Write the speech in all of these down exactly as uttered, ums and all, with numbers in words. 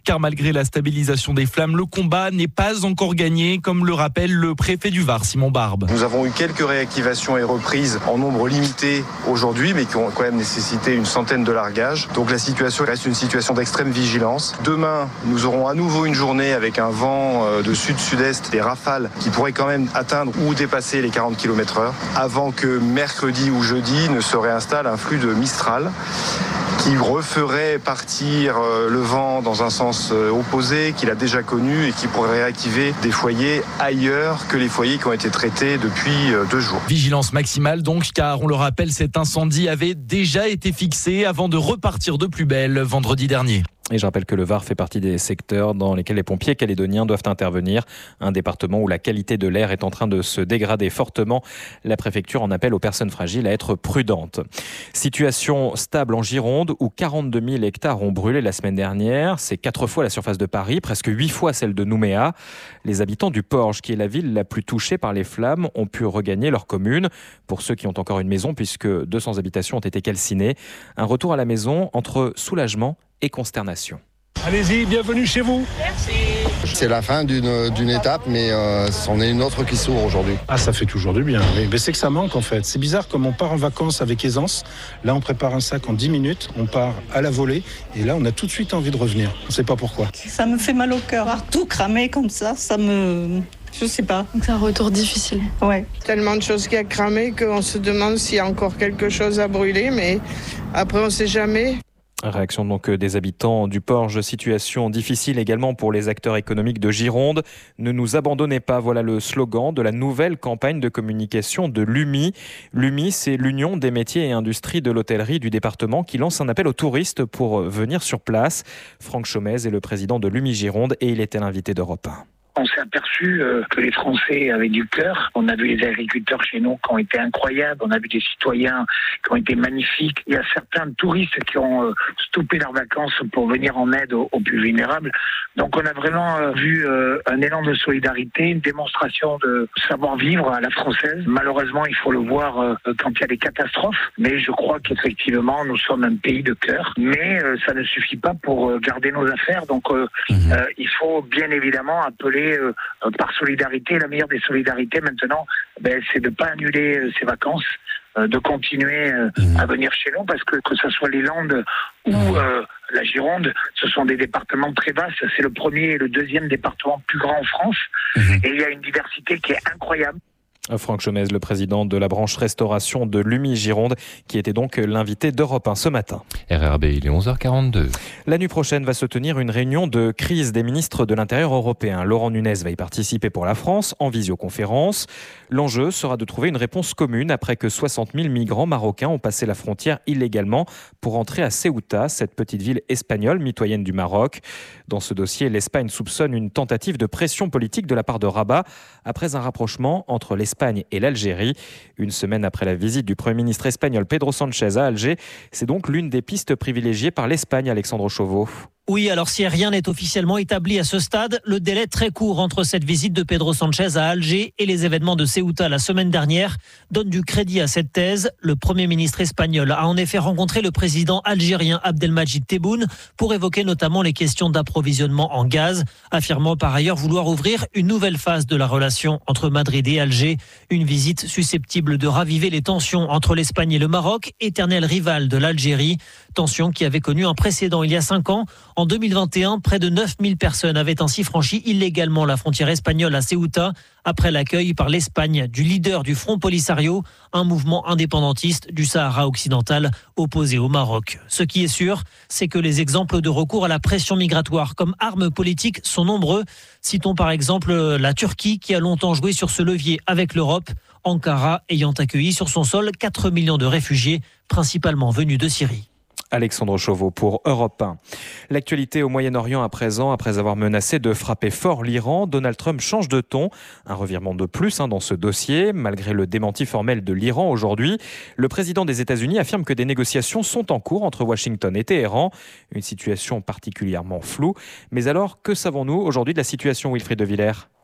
car malgré la stabilisation des flammes, le combat n'est pas encore gagné, comme le rappelle le préfet du Var, Simon Barbe. Nous avons eu quelques réactivations et reprises en nombre limité aujourd'hui, mais qui ont quand même nécessité une centaine de largages. Donc la situation reste une situation d'extrême vigilance. Demain, nous aurons à nouveau une journée avec un vent de sud-sud-est, des rafales qui pourraient quand même atteindre ou dépasser les quarante kilomètres heure, avant que mercredi ou jeudi ne se réinstalle un flux de Mistral qui referait partir le vent dans un sens opposé qu'il a déjà connu et qui pourrait réactiver des foyers ailleurs que les foyers qui ont été traités depuis deux jours. Vigilance maximale donc, car on le rappelle, cet incendie avait déjà été fixé avant de repartir de plus belle vendredi dernier. Et je rappelle que le Var fait partie des secteurs dans lesquels les pompiers calédoniens doivent intervenir. Un département où la qualité de l'air est en train de se dégrader fortement. La préfecture en appelle aux personnes fragiles à être prudentes. Situation stable en Gironde où quarante-deux mille hectares ont brûlé la semaine dernière. C'est quatre fois la surface de Paris, presque huit fois celle de Nouméa. Les habitants du Porge, qui est la ville la plus touchée par les flammes, ont pu regagner leur commune. Pour ceux qui ont encore une maison, puisque deux cents habitations ont été calcinées. Un retour à la maison entre soulagement et consternation. Allez-y, bienvenue chez vous. Merci. C'est la fin d'une, d'une étape, mais euh, c'en est une autre qui s'ouvre aujourd'hui. Ah, ça fait toujours du bien. Oui. Mais c'est que ça manque en fait. C'est bizarre comme on part en vacances avec aisance. Là, on prépare un sac en dix minutes, on part à la volée, et là, on a tout de suite envie de revenir. On ne sait pas pourquoi. Ça me fait mal au cœur. Tout cramé comme ça, ça me... Je sais pas. C'est un retour difficile. Ouais. Tellement de choses qui a cramé qu'on se demande s'il y a encore quelque chose à brûler, mais après, on ne sait jamais. Réaction donc des habitants du Porge, situation difficile également pour les acteurs économiques de Gironde. Ne nous abandonnez pas, voilà le slogan de la nouvelle campagne de communication de l'U M I. L'U M I, c'est l'Union des métiers et industries de l'hôtellerie du département qui lance un appel aux touristes pour venir sur place. Franck Chaumez est le président de l'U M I Gironde et il était l'invité d'Europe un. On s'est aperçu que les Français avaient du cœur. On a vu les agriculteurs chez nous qui ont été incroyables. On a vu des citoyens qui ont été magnifiques. Il y a certains touristes qui ont stoppé leurs vacances pour venir en aide aux plus vulnérables. Donc on a vraiment vu un élan de solidarité, une démonstration de savoir-vivre à la française. Malheureusement, il faut le voir quand il y a des catastrophes. Mais je crois qu'effectivement, nous sommes un pays de cœur. Mais ça ne suffit pas pour garder nos affaires. Donc mmh. il faut bien évidemment appeler Euh, par solidarité. La meilleure des solidarités maintenant, ben, c'est de ne pas annuler euh, ses vacances, euh, de continuer euh, mmh. à venir chez nous, parce que que ce soit les Landes ou euh, la Gironde, ce sont des départements très vastes. C'est le premier et le deuxième département plus grand en France. Mmh. Et il y a une diversité qui est incroyable. Franck Chaumez, le président de la branche restauration de l'U M I Gironde, qui était donc l'invité d'Europe un ce matin. R R B, il est onze heures quarante-deux. La nuit prochaine va se tenir une réunion de crise des ministres de l'Intérieur européens. Laurent Nunez va y participer pour la France en visioconférence. L'enjeu sera de trouver une réponse commune après que soixante mille migrants marocains ont passé la frontière illégalement pour entrer à Ceuta, cette petite ville espagnole mitoyenne du Maroc. Dans ce dossier, l'Espagne soupçonne une tentative de pression politique de la part de Rabat après un rapprochement entre l'Espagne et l'Algérie. Une semaine après la visite du Premier ministre espagnol Pedro Sánchez à Alger, c'est donc l'une des pistes privilégiées par l'Espagne, Alexandre Chauveau. Oui, alors si rien n'est officiellement établi à ce stade, le délai très court entre cette visite de Pedro Sánchez à Alger et les événements de Ceuta la semaine dernière donne du crédit à cette thèse. Le Premier ministre espagnol a en effet rencontré le président algérien Abdelmadjid Tebboune pour évoquer notamment les questions d'approvisionnement en gaz, affirmant par ailleurs vouloir ouvrir une nouvelle phase de la relation entre Madrid et Alger. Une visite susceptible de raviver les tensions entre l'Espagne et le Maroc, éternel rival de l'Algérie. Tensions qui avaient connu un précédent il y a cinq ans. En deux mille vingt et un, près de neuf mille personnes avaient ainsi franchi illégalement la frontière espagnole à Ceuta après l'accueil par l'Espagne du leader du Front Polisario, un mouvement indépendantiste du Sahara occidental opposé au Maroc. Ce qui est sûr, c'est que les exemples de recours à la pression migratoire comme arme politique sont nombreux. Citons par exemple la Turquie qui a longtemps joué sur ce levier avec l'Europe, Ankara ayant accueilli sur son sol quatre millions de réfugiés, principalement venus de Syrie. Alexandre Chauveau pour Europe un. L'actualité au Moyen-Orient à présent, après avoir menacé de frapper fort l'Iran, Donald Trump change de ton. Un revirement de plus hein, dans ce dossier. Malgré le démenti formel de l'Iran aujourd'hui, le président des États-Unis affirme que des négociations sont en cours entre Washington et Téhéran. Une situation particulièrement floue. Mais alors, que savons-nous aujourd'hui de la situation, Wilfried de Villers ?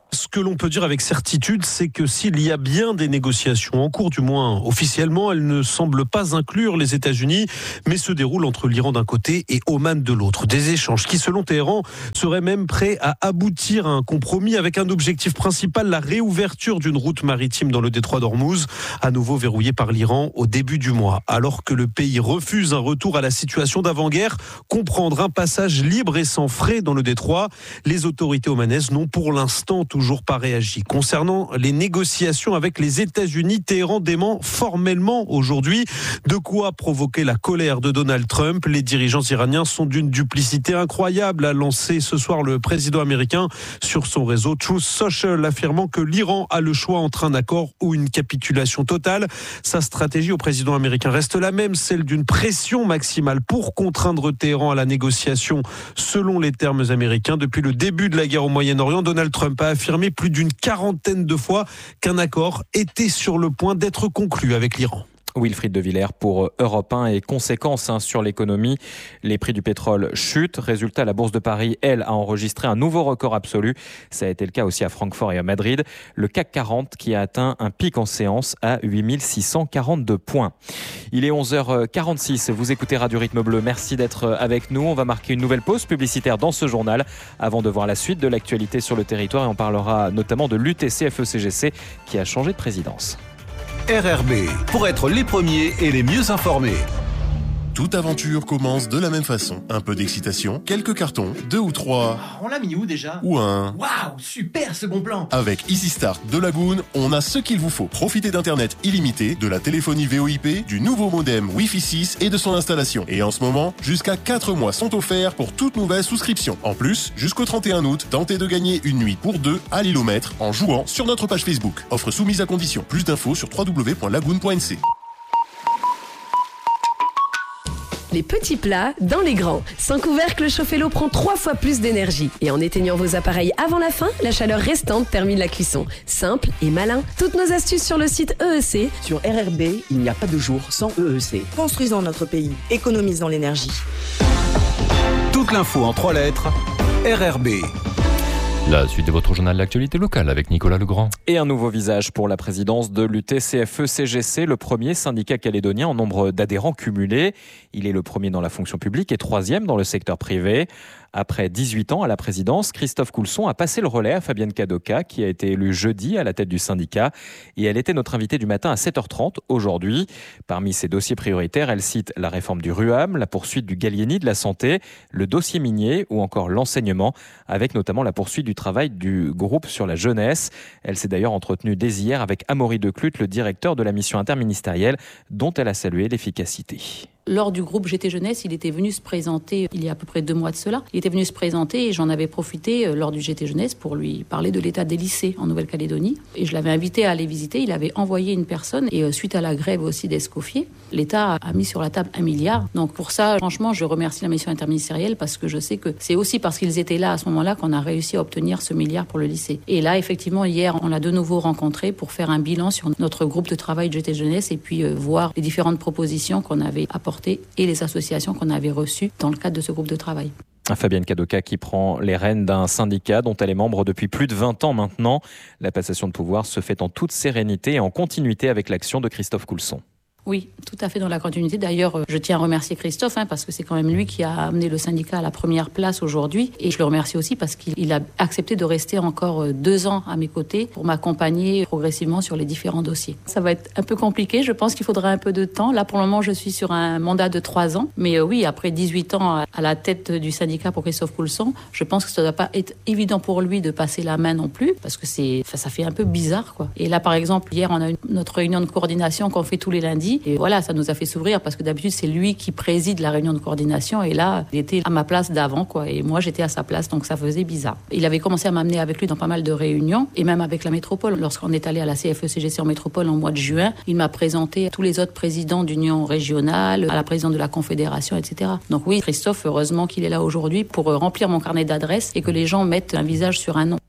Ce que l'on peut dire avec certitude, c'est que s'il y a bien des négociations en cours, du moins officiellement, elles ne semblent pas inclure les États-Unis, mais se déroulent entre l'Iran d'un côté et Oman de l'autre. Des échanges qui, selon Téhéran, seraient même prêts à aboutir à un compromis avec un objectif principal, la réouverture d'une route maritime dans le détroit d'Ormuz, à nouveau verrouillée par l'Iran au début du mois. Alors que le pays refuse un retour à la situation d'avant-guerre, comprendre un passage libre et sans frais dans le détroit, les autorités omanaises n'ont pour l'instant toujours toujours pas réagi. Concernant les négociations avec les États-Unis, Téhéran dément formellement aujourd'hui, de quoi provoquer la colère de Donald Trump. Les dirigeants iraniens sont d'une duplicité incroyable, a lancé ce soir le président américain sur son réseau Truth Social, affirmant que l'Iran a le choix entre un accord ou une capitulation totale. Sa stratégie au président américain reste la même, celle d'une pression maximale pour contraindre Téhéran à la négociation selon les termes américains. Depuis le début de la guerre au Moyen-Orient, Donald Trump a affirmé plus d'une quarantaine de fois qu'un accord était sur le point d'être conclu avec l'Iran. Wilfried de Villers pour Europe un et conséquences hein, sur l'économie. Les prix du pétrole chutent. Résultat, la bourse de Paris, elle, a enregistré un nouveau record absolu. Ça a été le cas aussi à Francfort et à Madrid. Le C A C quarante qui a atteint un pic en séance à huit mille six cent quarante-deux points. Il est onze heures quarante-six. Vous écoutez Radio Rythme Bleu. Merci d'être avec nous. On va marquer une nouvelle pause publicitaire dans ce journal avant de voir la suite de l'actualité sur le territoire. Et on parlera notamment de l'U T C F E C G C qui a changé de présidence. R R B, pour être les premiers et les mieux informés. Toute aventure commence de la même façon. Un peu d'excitation, quelques cartons, deux ou trois... Oh, on l'a mis où déjà? Ou un... Waouh, super ce bon plan. Avec Easy Start de Lagoon, on a ce qu'il vous faut. Profitez d'internet illimité, de la téléphonie V O I P, du nouveau modem Wi-Fi six et de son installation. Et en ce moment, jusqu'à quatre mois sont offerts pour toute nouvelle souscription. En plus, jusqu'au trente et un août, tentez de gagner une nuit pour deux à l'Ilomètre en jouant sur notre page Facebook. Offre soumise à condition. Plus d'infos sur w w w point lagoon point n c. Les petits plats dans les grands. Sans couvercle, chauffer l'eau prend trois fois plus d'énergie. Et en éteignant vos appareils avant la fin, la chaleur restante termine la cuisson. Simple et malin. Toutes nos astuces sur le site E E C. Sur R R B, il n'y a pas de jour sans E E C. Construisons notre pays. Économisons l'énergie. Toute l'info en trois lettres. R R B. La suite de votre journal de l'actualité locale avec Nicolas Legrand. Et un nouveau visage pour la présidence de l'U T C F E C G C, le premier syndicat calédonien en nombre d'adhérents cumulés. Il est le premier dans la fonction publique et troisième dans le secteur privé. Après dix-huit ans à la présidence, Christophe Coulson a passé le relais à Fabienne Cadoca, qui a été élue jeudi à la tête du syndicat. Et elle était notre invitée du matin à sept heures trente aujourd'hui. Parmi ses dossiers prioritaires, elle cite la réforme du RUAM, la poursuite du Gallieni de la santé, le dossier minier ou encore l'enseignement, avec notamment la poursuite du travail du groupe sur la jeunesse. Elle s'est d'ailleurs entretenue dès hier avec Amaury Declute, le directeur de la mission interministérielle, dont elle a salué l'efficacité. Lors du groupe G T Jeunesse, il était venu se présenter il y a à peu près deux mois de cela. Il était venu se présenter et j'en avais profité lors du G T Jeunesse pour lui parler de l'état des lycées en Nouvelle-Calédonie. Et je l'avais invité à aller visiter. Il avait envoyé une personne et suite à la grève aussi d'Escoffier, l'État a mis sur la table un milliard. Donc pour ça, franchement, je remercie la mission interministérielle parce que je sais que c'est aussi parce qu'ils étaient là à ce moment-là qu'on a réussi à obtenir ce milliard pour le lycée. Et là, effectivement, hier, on l'a de nouveau rencontré pour faire un bilan sur notre groupe de travail G T Jeunesse et puis euh, voir les différentes propositions qu'on avait apportées et les associations qu'on avait reçues dans le cadre de ce groupe de travail. Fabienne Cadoca qui prend les rênes d'un syndicat dont elle est membre depuis plus de vingt ans maintenant. La passation de pouvoir se fait en toute sérénité et en continuité avec l'action de Christophe Coulson. Oui, tout à fait dans la continuité. D'ailleurs, je tiens à remercier Christophe hein, parce que c'est quand même lui qui a amené le syndicat à la première place aujourd'hui. Et je le remercie aussi parce qu'il a accepté de rester encore deux ans à mes côtés pour m'accompagner progressivement sur les différents dossiers. Ça va être un peu compliqué. Je pense qu'il faudra un peu de temps. Là, pour le moment, je suis sur un mandat de trois ans. Mais oui, après dix-huit ans à la tête du syndicat pour Christophe Coulson, je pense que ça ne doit pas être évident pour lui de passer la main non plus parce que c'est, enfin, ça fait un peu bizarre, quoi. Et là, par exemple, hier, on a eu notre réunion de coordination qu'on fait tous les lundis. Et voilà, ça nous a fait s'ouvrir parce que d'habitude, c'est lui qui préside la réunion de coordination. Et là, il était à ma place d'avant, quoi. Et moi, j'étais à sa place, donc ça faisait bizarre. Il avait commencé à m'amener avec lui dans pas mal de réunions et même avec la métropole. Lorsqu'on est allé à la C F E C G C en métropole en mois de juin, il m'a présenté à tous les autres présidents d'union régionale, à la présidente de la confédération, et cetera. Donc oui, Christophe, heureusement qu'il est là aujourd'hui pour remplir mon carnet d'adresses et que les gens mettent un visage sur un nom.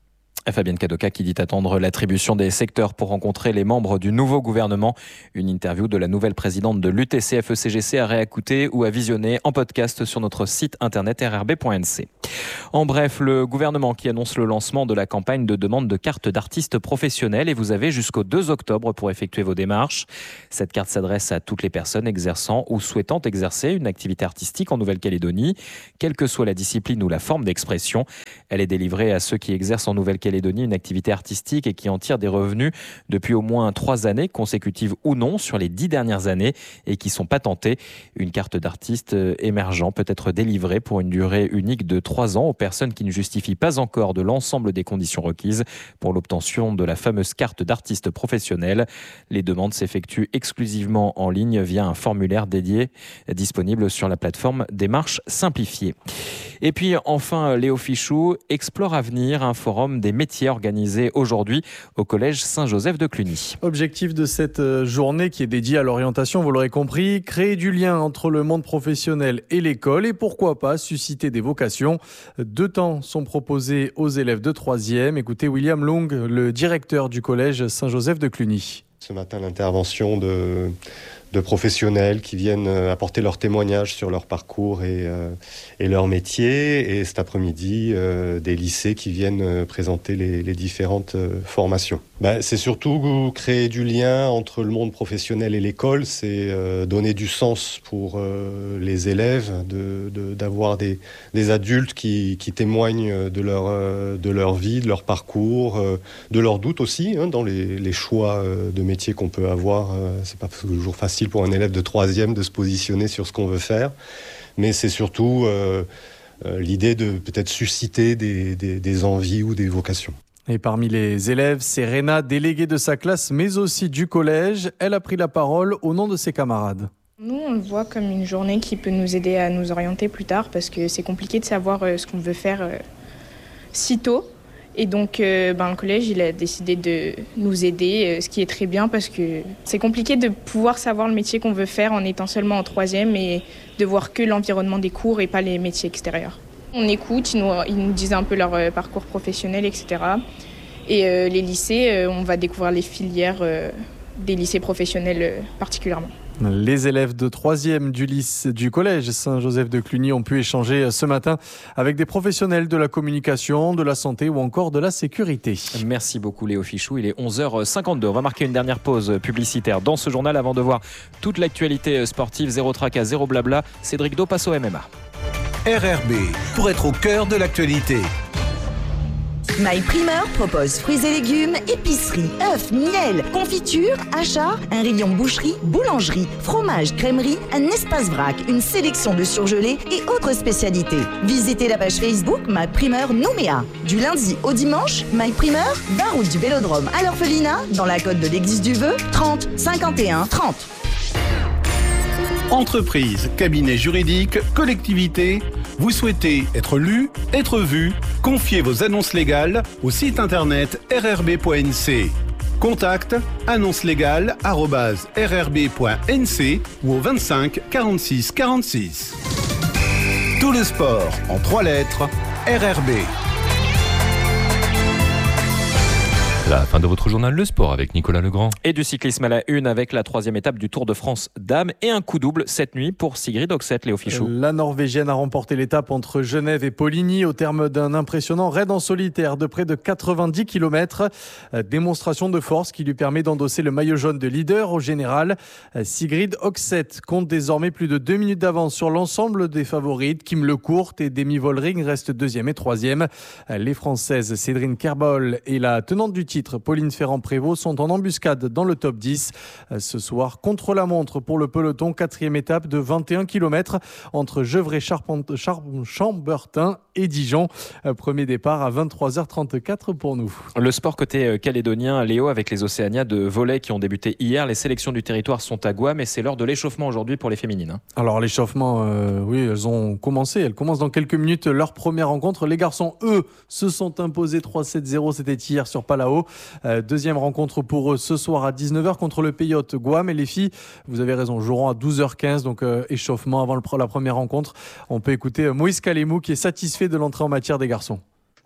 Fabienne Kadoka qui dit attendre l'attribution des secteurs pour rencontrer les membres du nouveau gouvernement. Une interview de la nouvelle présidente de l'U T C F E C G C à réécouter ou à visionner en podcast sur notre site internet r r b point n c. En bref, le gouvernement qui annonce le lancement de la campagne de demande de carte d'artiste professionnel et vous avez jusqu'au deux octobre pour effectuer vos démarches. Cette carte s'adresse à toutes les personnes exerçant ou souhaitant exercer une activité artistique en Nouvelle-Calédonie, quelle que soit la discipline ou la forme d'expression. Elle est délivrée à ceux qui exercent en Nouvelle-Calédonie une activité artistique et qui en tirent des revenus depuis au moins trois années, consécutives ou non, sur les dix dernières années et qui sont patentés. Une carte d'artiste émergent peut être délivrée pour une durée unique de trois ans aux personnes qui ne justifient pas encore de l'ensemble des conditions requises pour l'obtention de la fameuse carte d'artiste professionnel. Les demandes s'effectuent exclusivement en ligne via un formulaire dédié disponible sur la plateforme Démarches Simplifiées. Et puis enfin, Léo Fichou, Explore Avenir, un forum des métiers organisé aujourd'hui au collège Saint-Joseph de Cluny. Objectif de cette journée qui est dédiée à l'orientation, vous l'aurez compris, créer du lien entre le monde professionnel et l'école et pourquoi pas susciter des vocations. Deux temps sont proposés aux élèves de troisième. Écoutez William Long, le directeur du collège Saint-Joseph de Cluny. Ce matin, l'intervention de, de professionnels qui viennent apporter leur témoignage sur leur parcours et, euh, et leur métier. Et cet après-midi, euh, des lycées qui viennent présenter les, les différentes euh, formations. Ben, c'est surtout créer du lien entre le monde professionnel et l'école. C'est euh, donner du sens pour euh, les élèves, de, de, d'avoir des, des adultes qui, qui témoignent de leur, euh, de leur vie, de leur parcours, euh, de leurs doutes aussi, hein, dans les, les choix euh, de métier qu'on peut avoir. Euh, c'est pas toujours facile pour un élève de troisième de se positionner sur ce qu'on veut faire, mais c'est surtout euh, euh, l'idée de peut-être susciter des, des, des envies ou des vocations. Et parmi les élèves, c'est Réna, déléguée de sa classe, mais aussi du collège. Elle a pris la parole au nom de ses camarades. Nous, on le voit comme une journée qui peut nous aider à nous orienter plus tard parce que c'est compliqué de savoir euh, ce qu'on veut faire euh, si tôt. Et donc, euh, ben, le collège, il a décidé de nous aider, euh, ce qui est très bien parce que c'est compliqué de pouvoir savoir le métier qu'on veut faire en étant seulement en troisième et de voir que l'environnement des cours et pas les métiers extérieurs. On écoute, ils nous, ils nous disent un peu leur euh, parcours professionnel, et cetera. Et euh, les lycées, euh, on va découvrir les filières euh, des lycées professionnels euh, particulièrement. Les élèves de troisième du, lycée, du collège Saint-Joseph de Cluny ont pu échanger ce matin avec des professionnels de la communication, de la santé ou encore de la sécurité. Merci beaucoup Léo Fichou, il est onze heures cinquante-deux. On va marquer une dernière pause publicitaire dans ce journal avant de voir toute l'actualité sportive. Zéro tracas, zéro blabla. Cédric Do passe au M M A. R R B, pour être au cœur de l'actualité. My Primeur propose fruits et légumes, épicerie, œufs, miel, confiture, achats, un rayon boucherie, boulangerie, fromage, crèmerie, un espace vrac, une sélection de surgelés et autres spécialités. Visitez la page Facebook My Primeur Nouméa. Du lundi au dimanche, My Primeur, vingt route du Vélodrome à l'Orphelinat, dans la côte de l'Église du Vœu, trente cinquante et un trente. Entreprise, cabinet juridique, collectivité, vous souhaitez être lu, être vu, confiez vos annonces légales au site internet r r b point n c. Contact annonce légale arobase r r b point n c ou au vingt-cinq quarante-six quarante-six. Tout le sport en trois lettres, R R B. La fin de votre journal Le Sport avec Nicolas Legrand. Et du cyclisme à la une avec la troisième étape du Tour de France dames et un coup double cette nuit pour Sigrid Oxet, Léo Fichou. La Norvégienne a remporté l'étape entre Genève et Poligny au terme d'un impressionnant raid en solitaire de près de quatre-vingt-dix kilomètres. Démonstration de force qui lui permet d'endosser le maillot jaune de leader au général. Sigrid Oxet compte désormais plus de deux minutes d'avance sur l'ensemble des favorites. Kim Lecourt et Demi Vollering restent deuxième et troisième. Les Françaises Cédrine Kerbol et la tenante du titre Pauline Ferrand-Prévot sont en embuscade dans le top dix. Ce soir, contre la montre pour le peloton, quatrième étape de vingt et un kilomètres entre Gevrey-Chambertin et Dijon. Premier départ à vingt-trois heures trente-quatre pour nous. Le sport côté calédonien, Léo, avec les Océania de volley qui ont débuté hier. Les sélections du territoire sont à Guam et c'est l'heure de l'échauffement aujourd'hui pour les féminines. Alors l'échauffement, euh, oui, elles ont commencé. Elles commencent dans quelques minutes leur première rencontre. Les garçons, eux, se sont imposés trois sept zéro. C'était hier sur Palau. Euh, deuxième rencontre pour eux ce soir à dix-neuf heures contre le Peyote Guam. Et les filles, vous avez raison, joueront à douze heures quinze. Donc euh, échauffement avant le, la première rencontre. On peut écouter Moïse Kalemou qui est satisfait de l'entrée en matière des garçons.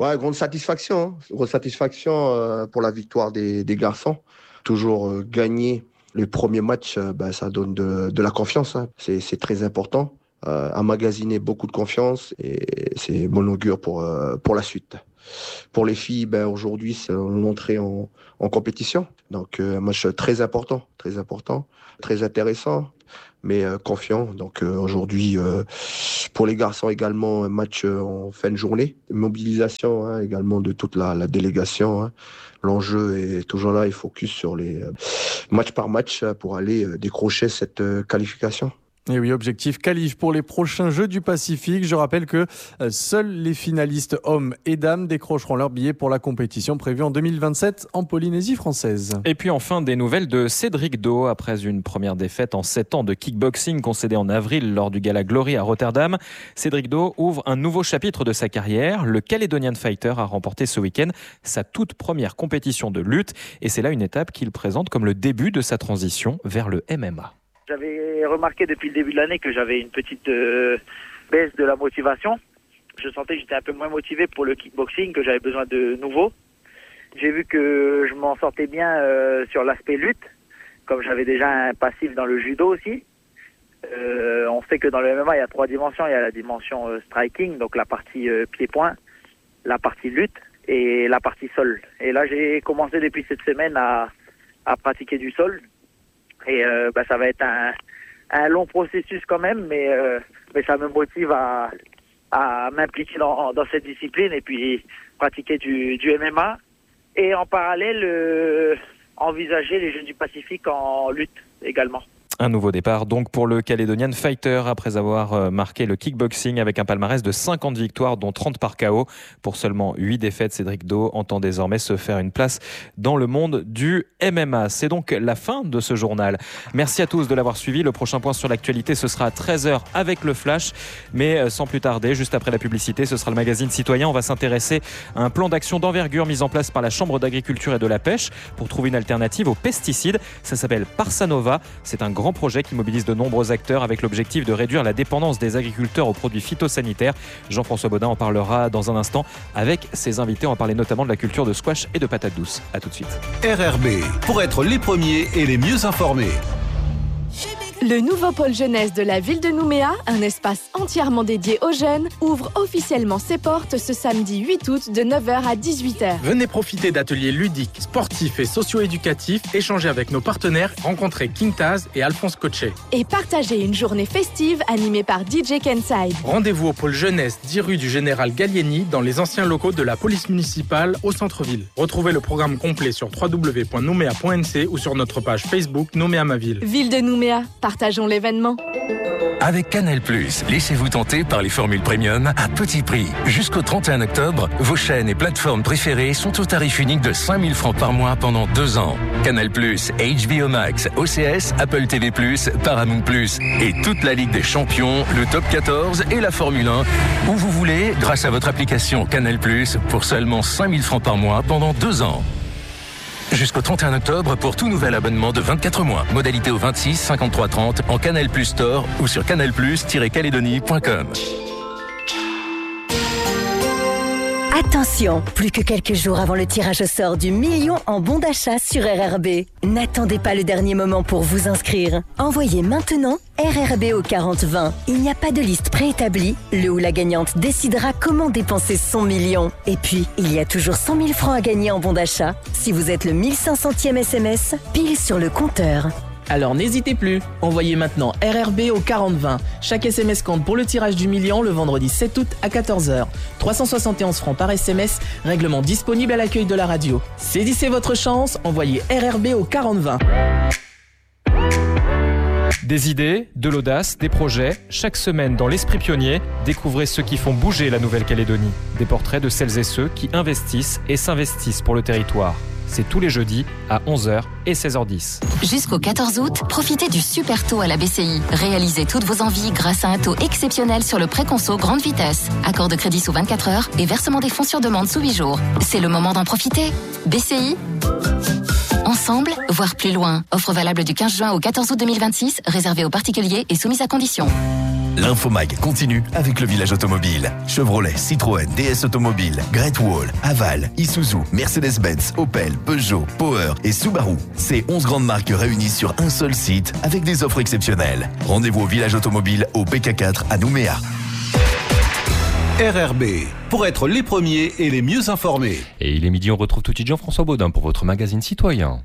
Ouais, grande satisfaction. Hein. Grande satisfaction euh, pour la victoire des, des garçons. Toujours euh, gagner les premiers matchs, euh, bah, ça donne de, de la confiance. Hein. C'est, c'est très important. Euh, emmagasiner beaucoup de confiance et c'est bon augure pour, euh, pour la suite. Pour les filles, ben, aujourd'hui, c'est l'entrée en, en compétition. Donc, euh, un match très important, très important, très intéressant, mais euh, confiant. Donc, euh, aujourd'hui, euh, pour les garçons également, un match euh, en fin de journée. Mobilisation hein, également de toute la, la délégation. Hein. L'enjeu est toujours là, il focus sur les euh, match par match pour aller euh, décrocher cette euh, qualification. Et oui, objectif qualif pour les prochains Jeux du Pacifique. Je rappelle que seuls les finalistes hommes et dames décrocheront leur billet pour la compétition prévue en deux mille vingt-sept en Polynésie française. Et puis enfin, des nouvelles de Cédric Do. Après une première défaite en sept ans de kickboxing concédée en avril lors du Gala Glory à Rotterdam, Cédric Do ouvre un nouveau chapitre de sa carrière. Le Caledonian Fighter a remporté ce week-end sa toute première compétition de lutte. Et c'est là une étape qu'il présente comme le début de sa transition vers le M M A. J'avais remarqué depuis le début de l'année que j'avais une petite euh, baisse de la motivation. Je sentais que j'étais un peu moins motivé pour le kickboxing, que j'avais besoin de nouveau. J'ai vu que je m'en sortais bien euh, sur l'aspect lutte, comme j'avais déjà un passif dans le judo aussi. Euh, on sait que dans le M M A, il y a trois dimensions. Il y a la dimension euh, striking, donc la partie euh, pied-point, la partie lutte et la partie sol. Et là, j'ai commencé depuis cette semaine à, à pratiquer du sol. Et euh, bah, ça va être un, un long processus quand même, mais, euh, mais ça me motive à, à m'impliquer dans, dans cette discipline et puis pratiquer du, du M M A. Et en parallèle, euh, envisager les Jeux du Pacifique en lutte également. Un nouveau départ donc pour le Caledonian Fighter après avoir marqué le kickboxing avec un palmarès de cinquante victoires dont trente par K O. Pour seulement huit défaites, Cédric Do entend désormais se faire une place dans le monde du M M A. C'est donc la fin de ce journal. Merci à tous de l'avoir suivi. Le prochain point sur l'actualité, ce sera à treize heures avec le Flash. Mais sans plus tarder, juste après la publicité, ce sera le magazine Citoyen. On va s'intéresser à un plan d'action d'envergure mis en place par la Chambre d'agriculture et de la pêche pour trouver une alternative aux pesticides. Ça s'appelle Parsanova. C'est un grand projet qui mobilise de nombreux acteurs avec l'objectif de réduire la dépendance des agriculteurs aux produits phytosanitaires. Jean-François Baudin en parlera dans un instant avec ses invités. On va parler notamment de la culture de squash et de patates douces. A tout de suite. R R B, pour être les premiers et les mieux informés. Le nouveau pôle jeunesse de la ville de Nouméa, un espace entièrement dédié aux jeunes, ouvre officiellement ses portes ce samedi huit août de neuf heures à dix-huit heures. Venez profiter d'ateliers ludiques, sportifs et socio-éducatifs, échanger avec nos partenaires, rencontrer King Taz et Alphonse Cochet. Et partager une journée festive animée par D J Kenside. Rendez-vous au pôle jeunesse dix rue du Général Gallieni dans les anciens locaux de la police municipale au centre-ville. Retrouvez le programme complet sur w w w point nouméa point n c ou sur notre page Facebook Nouméa ma ville. Ville de Nouméa. Partageons l'événement. Avec Canal+, laissez-vous tenter par les formules premium à petit prix. Jusqu'au trente et un octobre, vos chaînes et plateformes préférées sont au tarif unique de cinq mille francs par mois pendant deux ans. Canal+, H B O Max, O C S, Apple T V plus, Paramount plus et toute la Ligue des Champions, le Top quatorze et la Formule un, où vous voulez, grâce à votre application Canal+, pour seulement cinq mille francs par mois pendant deux ans. Jusqu'au trente et un octobre pour tout nouvel abonnement de vingt-quatre mois. Modalité au vingt-six cinquante-trois trente en Canal Plus Store ou sur canal plus tiret calédonie point com. Attention, plus que quelques jours avant le tirage au sort du million en bons d'achat sur R R B. N'attendez pas le dernier moment pour vous inscrire. Envoyez maintenant R R B au quarante vingt. Il n'y a pas de liste préétablie. Le ou la gagnante décidera comment dépenser son million. Et puis, il y a toujours cent mille francs à gagner en bons d'achat. Si vous êtes le mille cinq centième S M S, pile sur le compteur. Alors n'hésitez plus, envoyez maintenant R R B au quarante vingt. Chaque S M S compte pour le tirage du million le vendredi sept août à quatorze heures. trois cent soixante et onze francs par S M S, règlement disponible à l'accueil de la radio. Saisissez votre chance, envoyez R R B au quarante vingt. Des idées, de l'audace, des projets. Chaque semaine dans l'Esprit Pionnier, découvrez ceux qui font bouger la Nouvelle-Calédonie. Des portraits de celles et ceux qui investissent et s'investissent pour le territoire. C'est tous les jeudis à onze heures et seize heures dix. Jusqu'au quatorze août, profitez du super taux à la B C I. Réalisez toutes vos envies grâce à un taux exceptionnel sur le préconso grande vitesse. Accord de crédit sous vingt-quatre heures et versement des fonds sur demande sous huit jours. C'est le moment d'en profiter. B C I. Ensemble, voire plus loin. Offre valable du quinze juin au quatorze août deux mille vingt-six, réservée aux particuliers et soumise à conditions. L'infomag continue avec le village automobile. Chevrolet, Citroën, D S Automobile, Great Wall, Haval, Isuzu, Mercedes-Benz, Opel, Peugeot, Power et Subaru. Ces onze grandes marques réunies sur un seul site avec des offres exceptionnelles. Rendez-vous au village automobile au P K quatre à Nouméa. R R B, pour être les premiers et les mieux informés. Et il est midi, on retrouve tout de suite Jean-François Baudin pour votre magazine citoyen.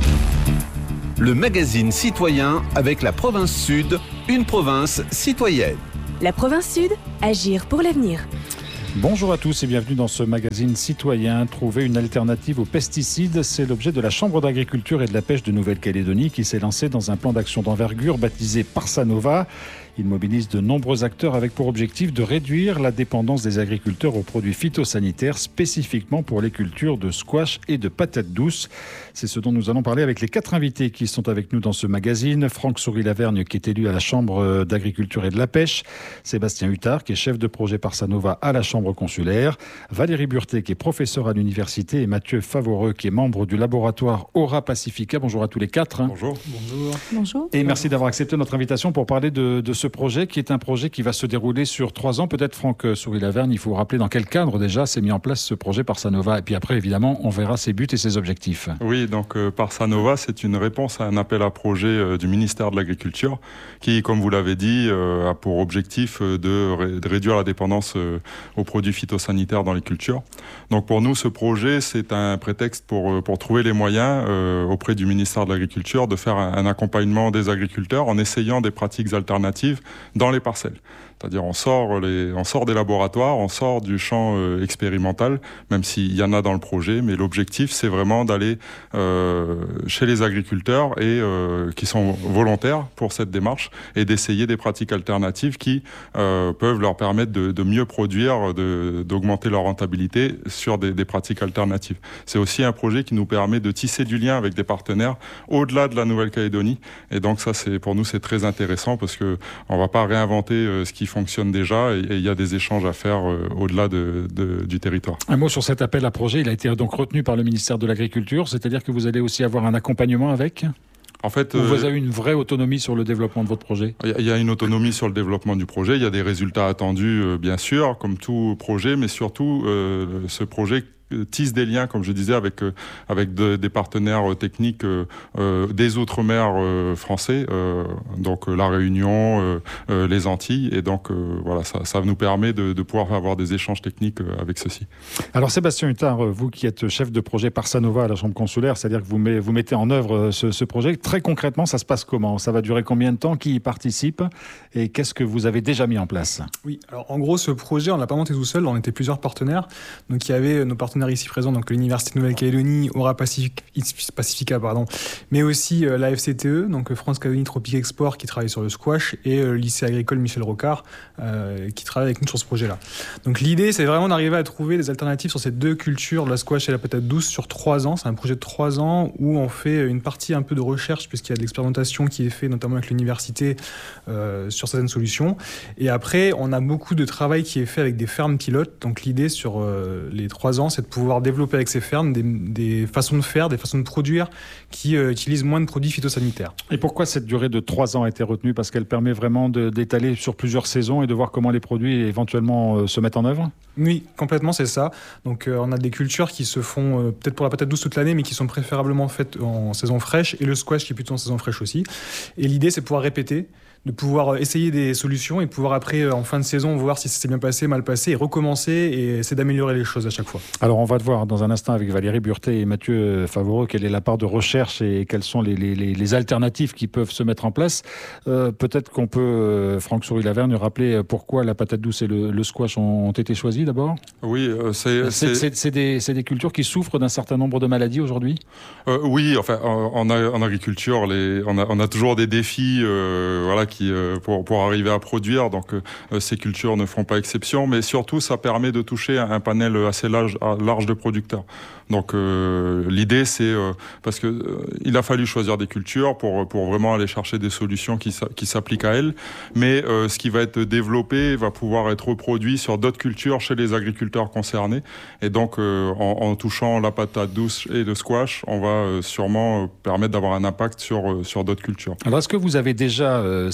Le magazine citoyen avec la province Sud, une province citoyenne. La province Sud, agir pour l'avenir. Bonjour à tous et bienvenue dans ce magazine citoyen. Trouver une alternative aux pesticides, c'est l'objet de la Chambre d'agriculture et de la pêche de Nouvelle-Calédonie qui s'est lancée dans un plan d'action d'envergure baptisé Parsanova. Il mobilise de nombreux acteurs avec pour objectif de réduire la dépendance des agriculteurs aux produits phytosanitaires, spécifiquement pour les cultures de squash et de patates douces. C'est ce dont nous allons parler avec les quatre invités qui sont avec nous dans ce magazine. Franck Souris-Lavergne, qui est élu à la Chambre d'agriculture et de la pêche. Sébastien Huttard, qui est chef de projet Parsanova à la Chambre consulaire. Valérie Burté, qui est professeure à l'université. Et Mathieu Favoreux, qui est membre du laboratoire Aura Pacifica. Bonjour à tous les quatre. Bonjour. Bonjour. Bonjour. Et merci d'avoir accepté notre invitation pour parler de, de ce Ce projet qui est un projet qui va se dérouler sur trois ans. Peut-être Franck Souris-Lavergne, il faut rappeler dans quel cadre déjà s'est mis en place ce projet Parsanova. Et puis après, évidemment, on verra ses buts et ses objectifs. Oui, donc euh, Parsanova, c'est une réponse à un appel à projet euh, du ministère de l'Agriculture qui, comme vous l'avez dit, euh, a pour objectif euh, de, ré- de réduire la dépendance euh, aux produits phytosanitaires dans les cultures. Donc pour nous, ce projet, c'est un prétexte pour, euh, pour trouver les moyens euh, auprès du ministère de l'Agriculture de faire un, un accompagnement des agriculteurs en essayant des pratiques alternatives dans les parcelles. C'est-à-dire on sort, les, on sort des laboratoires, on sort du champ euh, expérimental, même s'il y en a dans le projet, mais l'objectif c'est vraiment d'aller euh, chez les agriculteurs et euh, qui sont volontaires pour cette démarche et d'essayer des pratiques alternatives qui euh, peuvent leur permettre de, de mieux produire, de, d'augmenter leur rentabilité sur des, des pratiques alternatives. C'est aussi un projet qui nous permet de tisser du lien avec des partenaires au-delà de la Nouvelle-Calédonie et donc ça c'est pour nous c'est très intéressant parce que on va pas réinventer euh, ce qui fonctionne déjà et il y a des échanges à faire euh, au-delà de, de, du territoire. Un mot sur cet appel à projet, il a été donc retenu par le ministère de l'Agriculture, c'est-à-dire que vous allez aussi avoir un accompagnement avec ? En fait, Ou vous euh, avez une vraie autonomie sur le développement de votre projet ? Il y a une autonomie sur le développement du projet, il y a des résultats attendus euh, bien sûr, comme tout projet, mais surtout euh, ce projet tisse des liens, comme je disais, avec, euh, avec de, des partenaires euh, techniques euh, euh, des Outre-mer euh, français, euh, donc euh, la Réunion, euh, euh, les Antilles, et donc euh, voilà, ça, ça nous permet de, de pouvoir avoir des échanges techniques euh, avec ceux-ci. Alors Sébastien Huttard, vous qui êtes chef de projet Parsanova à la Chambre consulaire, c'est-à-dire que vous, met, vous mettez en œuvre ce, ce projet, très concrètement, ça se passe comment ? Ça va durer combien de temps ? Qui y participe ? Et qu'est-ce que vous avez déjà mis en place ? Oui, alors en gros, ce projet, on ne l'a pas monté tout seul, on était plusieurs partenaires. Donc il y avait nos partenaires ici présents, donc l'Université de Nouvelle-Calédonie, Aura Pacifica, pardon, mais aussi euh, la F C T E, donc France Calédonie Tropique Export, qui travaille sur le squash, et euh, le lycée agricole Michel Rocard, euh, qui travaille avec nous sur ce projet-là. Donc l'idée, c'est vraiment d'arriver à trouver des alternatives sur ces deux cultures, la squash et la patate douce, sur trois ans. C'est un projet de trois ans où on fait une partie un peu de recherche, puisqu'il y a de l'expérimentation qui est faite, notamment avec l'université, euh, sur certaines solutions. Et après, on a beaucoup de travail qui est fait avec des fermes pilotes. Donc l'idée sur euh, les trois ans, c'est de pouvoir développer avec ces fermes des, des façons de faire, des façons de produire qui euh, utilisent moins de produits phytosanitaires. Et pourquoi cette durée de trois ans a été retenue ? Parce qu'elle permet vraiment de, d'étaler sur plusieurs saisons et de voir comment les produits éventuellement euh, se mettent en œuvre ? Oui, complètement, c'est ça. Donc euh, on a des cultures qui se font euh, peut-être pour la patate douce toute l'année, mais qui sont préférablement faites en saison fraîche, et le squash qui est plutôt en saison fraîche aussi. Et l'idée, c'est de pouvoir répéter, de pouvoir essayer des solutions et de pouvoir après, en fin de saison, voir si ça s'est bien passé, mal passé, et recommencer et essayer d'améliorer les choses à chaque fois. Alors on va te voir dans un instant avec Valérie Burté et Mathieu Favoreux quelle est la part de recherche et quelles sont les, les, les alternatives qui peuvent se mettre en place. Euh, peut-être qu'on peut, euh, Franck Souris-Lavergne, rappeler pourquoi la patate douce et le, le squash ont, ont été choisis d'abord ? Oui, euh, c'est... C'est, c'est, c'est, des, c'est des cultures qui souffrent d'un certain nombre de maladies aujourd'hui ? euh, Oui, enfin, en, en agriculture, les, on, a, on a toujours des défis euh, voilà, qui, euh, pour, pour arriver à produire, donc euh, ces cultures ne font pas exception, mais surtout ça permet de toucher un panel assez large, large de producteurs. Donc euh, l'idée c'est, euh, parce que euh, il a fallu choisir des cultures pour, pour vraiment aller chercher des solutions qui, qui s'appliquent à elles, mais euh, ce qui va être développé va pouvoir être reproduit sur d'autres cultures chez les agriculteurs concernés, et donc euh, en, en touchant la patate douce et le squash, on va euh, sûrement euh, permettre d'avoir un impact sur, euh, sur d'autres cultures. Alors est-ce que vous avez déjà, euh,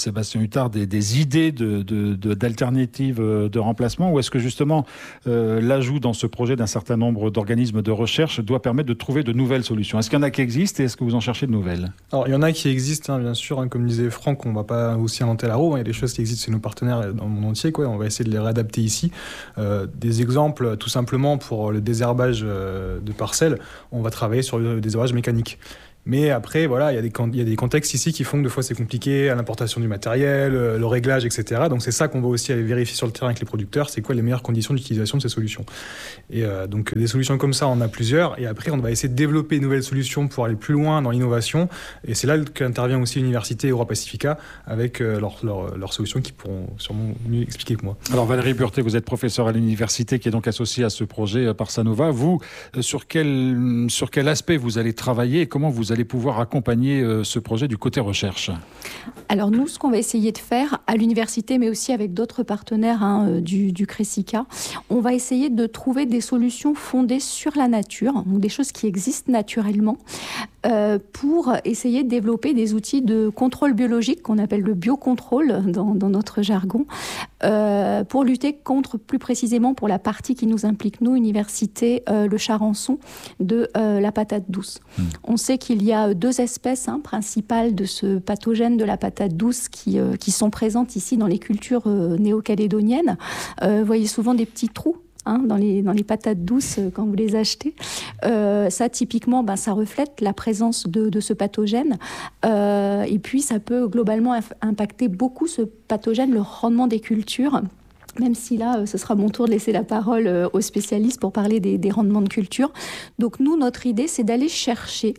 Sébastien Huttard, des, des idées de, de, de, d'alternatives de remplacement, ou est-ce que justement euh, l'ajout dans ce projet d'un certain nombre d'organismes de recherche doit permettre de trouver de nouvelles solutions? Est-ce qu'il y en a qui existent et est-ce que vous en cherchez de nouvelles? Alors, il y en a qui existent, hein, bien sûr, hein, comme disait Franck, on ne va pas aussi inventer la roue, hein, il y a des choses qui existent chez nos partenaires dans le monde entier, quoi, on va essayer de les réadapter ici. Euh, des exemples, tout simplement, pour le désherbage euh, de parcelles, on va travailler sur le désherbage mécanique. Mais après, voilà, il y a des, il y a des contextes ici qui font que des fois c'est compliqué, à l'importation du matériel, le réglage, et cetera. Donc c'est ça qu'on va aussi aller vérifier sur le terrain avec les producteurs, c'est quoi les meilleures conditions d'utilisation de ces solutions. Et euh, donc des solutions comme ça, on en a plusieurs. Et après, on va essayer de développer de nouvelles solutions pour aller plus loin dans l'innovation. Et c'est là qu'intervient aussi l'Université Euro-Pacifica avec euh, leurs leur, leur solutions qui pourront sûrement mieux expliquer que moi. Alors Valérie Burté, vous êtes professeure à l'université qui est donc associée à ce projet par Sanova. Vous, euh, sur, quel, sur quel aspect vous allez travailler et comment vous allez pouvoir accompagner euh, ce projet du côté recherche? Alors nous, ce qu'on va essayer de faire à l'université, mais aussi avec d'autres partenaires hein, du, du CRESICA, on va essayer de trouver des solutions fondées sur la nature, donc des choses qui existent naturellement, euh, pour essayer de développer des outils de contrôle biologique qu'on appelle le biocontrôle dans, dans notre jargon, euh, pour lutter contre, plus précisément pour la partie qui nous implique, nous, université, euh, le charançon de euh, la patate douce. Mmh. On sait qu'il y a deux espèces hein, principales de ce pathogène de la patate douce qui, euh, qui sont présentes ici dans les cultures euh, néo-calédoniennes. Euh, vous voyez souvent des petits trous hein, dans, les, dans les patates douces euh, quand vous les achetez. Euh, ça, typiquement, ben, ça reflète la présence de, de ce pathogène. Euh, et puis, ça peut globalement inf- impacter beaucoup ce pathogène, le rendement des cultures. Même si là, ce sera mon tour de laisser la parole aux spécialistes pour parler des, des rendements de culture. Donc nous, notre idée, c'est d'aller chercher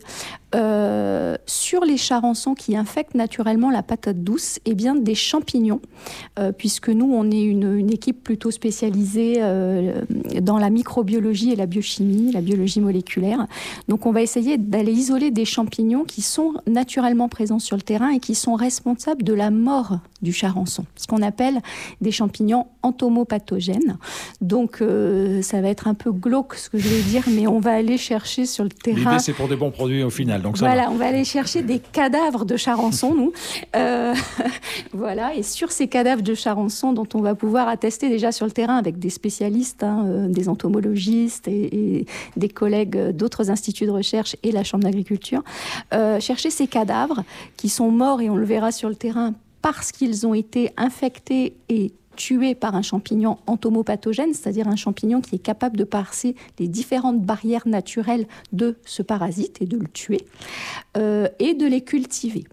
euh, sur les charançons qui infectent naturellement la patate douce, eh bien, des champignons, euh, puisque nous, on est une, une équipe plutôt spécialisée euh, dans la microbiologie et la biochimie, la biologie moléculaire. Donc on va essayer d'aller isoler des champignons qui sont naturellement présents sur le terrain et qui sont responsables de la mort du charançon, ce qu'on appelle des champignons entomopathogènes. Donc, euh, ça va être un peu glauque ce que je vais dire, mais on va aller chercher sur le terrain... L'idée, c'est pour des bons produits au final. Donc ça voilà, va. On va aller chercher des cadavres de charançon, nous. Euh, voilà, et sur ces cadavres de charançon dont on va pouvoir attester déjà sur le terrain avec des spécialistes, hein, euh, des entomologistes et, et des collègues d'autres instituts de recherche et la Chambre d'agriculture, euh, chercher ces cadavres qui sont morts, et on le verra sur le terrain, parce qu'ils ont été infectés et tués par un champignon entomopathogène, c'est-à-dire un champignon qui est capable de passer les différentes barrières naturelles de ce parasite et de le tuer, euh, et de les cultiver.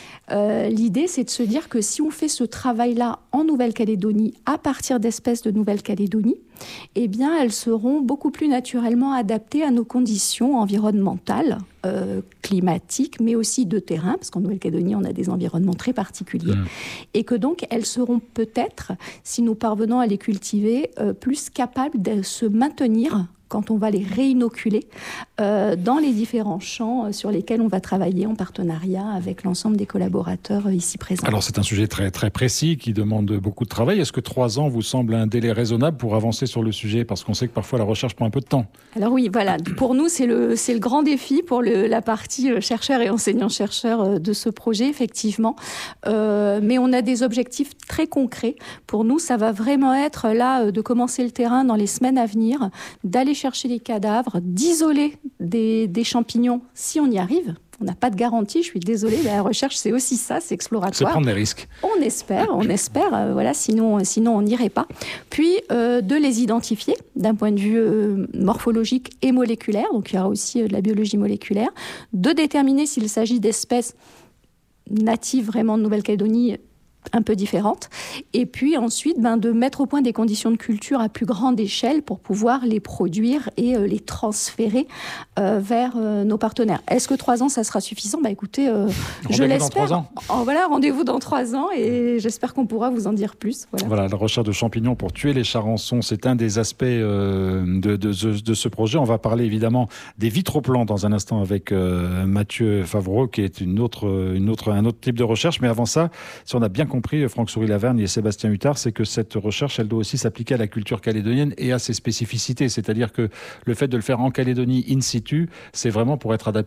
Euh, l'idée, c'est de se dire que si on fait ce travail-là en Nouvelle-Calédonie, à partir d'espèces de Nouvelle-Calédonie, eh bien, elles seront beaucoup plus naturellement adaptées à nos conditions environnementales, euh, climatiques, mais aussi de terrain, parce qu'en Nouvelle-Calédonie, on a des environnements très particuliers, mmh. et que donc, elles seront peut-être, si nous parvenons à les cultiver, euh, plus capables de se maintenir quand on va les réinoculer euh, dans les différents champs sur lesquels on va travailler en partenariat avec l'ensemble des collaborateurs ici présents. Alors c'est un sujet très, très précis qui demande beaucoup de travail. Est-ce que trois ans vous semble un délai raisonnable pour avancer sur le sujet? Parce qu'on sait que parfois la recherche prend un peu de temps. Alors oui, voilà. Pour nous, c'est le, c'est le grand défi pour le, la partie chercheurs et enseignants-chercheurs de ce projet, effectivement. Euh, mais on a des objectifs très concrets. Pour nous, ça va vraiment être là de commencer le terrain dans les semaines à venir, d'aller chercher les cadavres, d'isoler des, des champignons si on y arrive. On n'a pas de garantie, je suis désolée, la recherche c'est aussi ça, c'est exploratoire. C'est prendre des risques. On espère, on espère, euh, voilà, sinon, sinon on n'irait pas. Puis euh, de les identifier d'un point de vue euh, morphologique et moléculaire, donc il y aura aussi euh, de la biologie moléculaire, de déterminer s'il s'agit d'espèces natives vraiment de Nouvelle-Calédonie, un peu différentes, et puis ensuite ben, de mettre au point des conditions de culture à plus grande échelle pour pouvoir les produire et euh, les transférer euh, vers euh, nos partenaires. Est-ce que trois ans, ça sera suffisant? Bah écoutez, euh, je l'espère. Dans trois ans. Oh, voilà, rendez-vous dans trois ans, et j'espère qu'on pourra vous en dire plus. Voilà, voilà la recherche de champignons pour tuer les charançons, c'est un des aspects euh, de, de, de, de ce projet. On va parler évidemment des vitroplans dans un instant avec euh, Mathieu Favreau, qui est une autre, une autre, un autre type de recherche. Mais avant ça, si on a bien compris, Franck Souris-Lavergne et Sébastien Huttard, c'est que cette recherche, elle doit aussi s'appliquer à la culture calédonienne et à ses spécificités. C'est-à-dire que le fait de le faire en Calédonie in situ, c'est vraiment pour être adapté le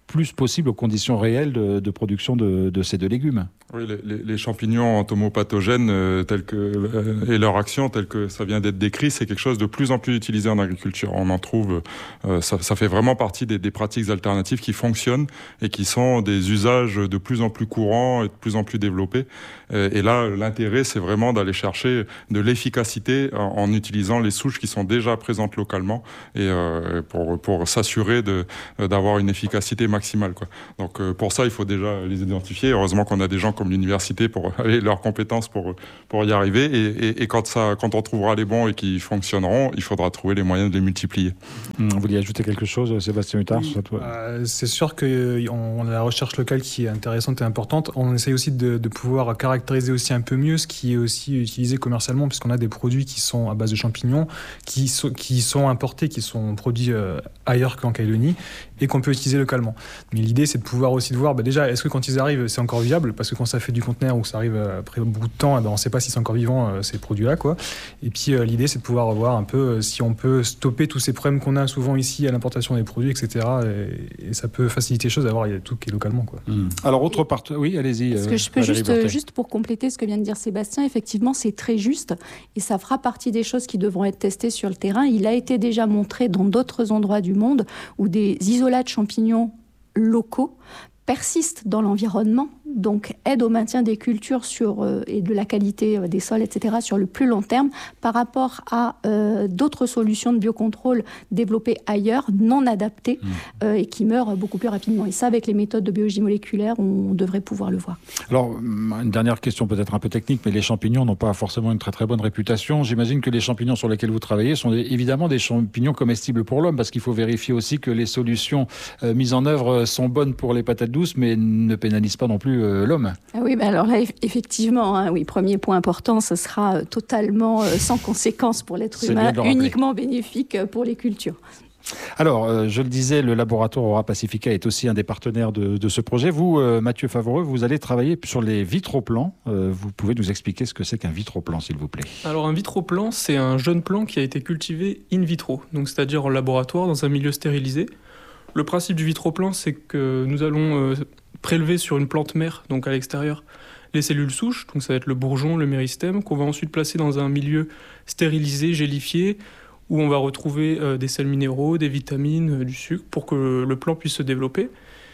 plus possible aux conditions réelles de, de production de, de ces deux légumes. Oui, les, les, les champignons entomopathogènes euh, tels que, euh, et leur action telle que ça vient d'être décrit, c'est quelque chose de plus en plus utilisé en agriculture. On en trouve, euh, ça, ça fait vraiment partie des, des pratiques alternatives qui fonctionnent et qui sont des usages de plus en plus courants et de plus en plus développés. Euh, et là, l'intérêt, c'est vraiment d'aller chercher de l'efficacité en, en utilisant les souches qui sont déjà présentes localement et euh, pour, pour s'assurer de, d'avoir une efficacité maximale, quoi. Donc euh, pour ça, il faut déjà les identifier. Heureusement qu'on a des gens comme l'université pour et leurs compétences pour pour y arriver et, et, et quand ça quand on trouvera les bons et qui fonctionneront, il faudra trouver les moyens de les multiplier. Mmh, vous voulez ajouter quelque chose, Sébastien Huttard? Oui, euh, c'est sûr que on, la recherche locale qui est intéressante et importante. On essaye aussi de, de pouvoir caractériser aussi un peu mieux ce qui est aussi utilisé commercialement, puisqu'on a des produits qui sont à base de champignons, qui sont qui sont importés, qui sont produits euh, ailleurs qu'en Calédonie et qu'on peut utiliser localement. Mais l'idée, c'est de pouvoir aussi de voir, bah déjà, est-ce que quand ils arrivent, c'est encore viable? Parce que quand ça fait du conteneur ou que ça arrive après beaucoup de temps, eh ben on ne sait pas si c'est encore vivant, euh, ces produits-là, quoi. Et puis, euh, l'idée, c'est de pouvoir voir un peu euh, si on peut stopper tous ces problèmes qu'on a souvent ici à l'importation des produits, et cetera. Et, et ça peut faciliter les choses d'avoir tout qui est localement, quoi. Mmh. Alors, autre part... Oui, allez-y. Est-ce que je peux juste, juste pour compléter ce que vient de dire Sébastien, effectivement, c'est très juste et ça fera partie des choses qui devront être testées sur le terrain. Il a été déjà montré dans d'autres endroits du monde où des isolats de champignons locaux persistent dans l'environnement, donc aident au maintien des cultures sur, euh, et de la qualité euh, des sols, et cetera, sur le plus long terme, par rapport à euh, d'autres solutions de biocontrôle développées ailleurs, non adaptées, mmh. euh, et qui meurent beaucoup plus rapidement. Et ça, avec les méthodes de biologie moléculaire, on devrait pouvoir le voir. Alors, une dernière question peut-être un peu technique, mais les champignons n'ont pas forcément une très très bonne réputation. J'imagine que les champignons sur lesquels vous travaillez sont des, évidemment des champignons comestibles pour l'homme, parce qu'il faut vérifier aussi que les solutions euh, mises en œuvre sont bonnes pour les patates douces, mais ne pénalisent pas non plus euh, l'homme. Ah oui, mais alors là, effectivement, hein, oui, premier point important, ce sera euh, totalement euh, sans conséquence pour l'être C'est humain, uniquement bénéfique euh, pour les cultures. Alors, euh, je le disais, le laboratoire Aura Pacifica est aussi un des partenaires de, de ce projet. Vous, euh, Mathieu Favoreux, vous allez travailler sur les vitroplans. Euh, vous pouvez nous expliquer ce que c'est qu'un vitroplan, s'il vous plaît? Alors, un vitroplan, c'est un jeune plant qui a été cultivé in vitro, donc c'est-à-dire en laboratoire, dans un milieu stérilisé. Le principe du vitroplan, c'est que nous allons euh, prélever sur une plante mère, donc à l'extérieur, les cellules souches, donc ça va être le bourgeon, le méristème, qu'on va ensuite placer dans un milieu stérilisé, gélifié, où on va retrouver euh, des sels minéraux, des vitamines, euh, du sucre, pour que le plant puisse se développer.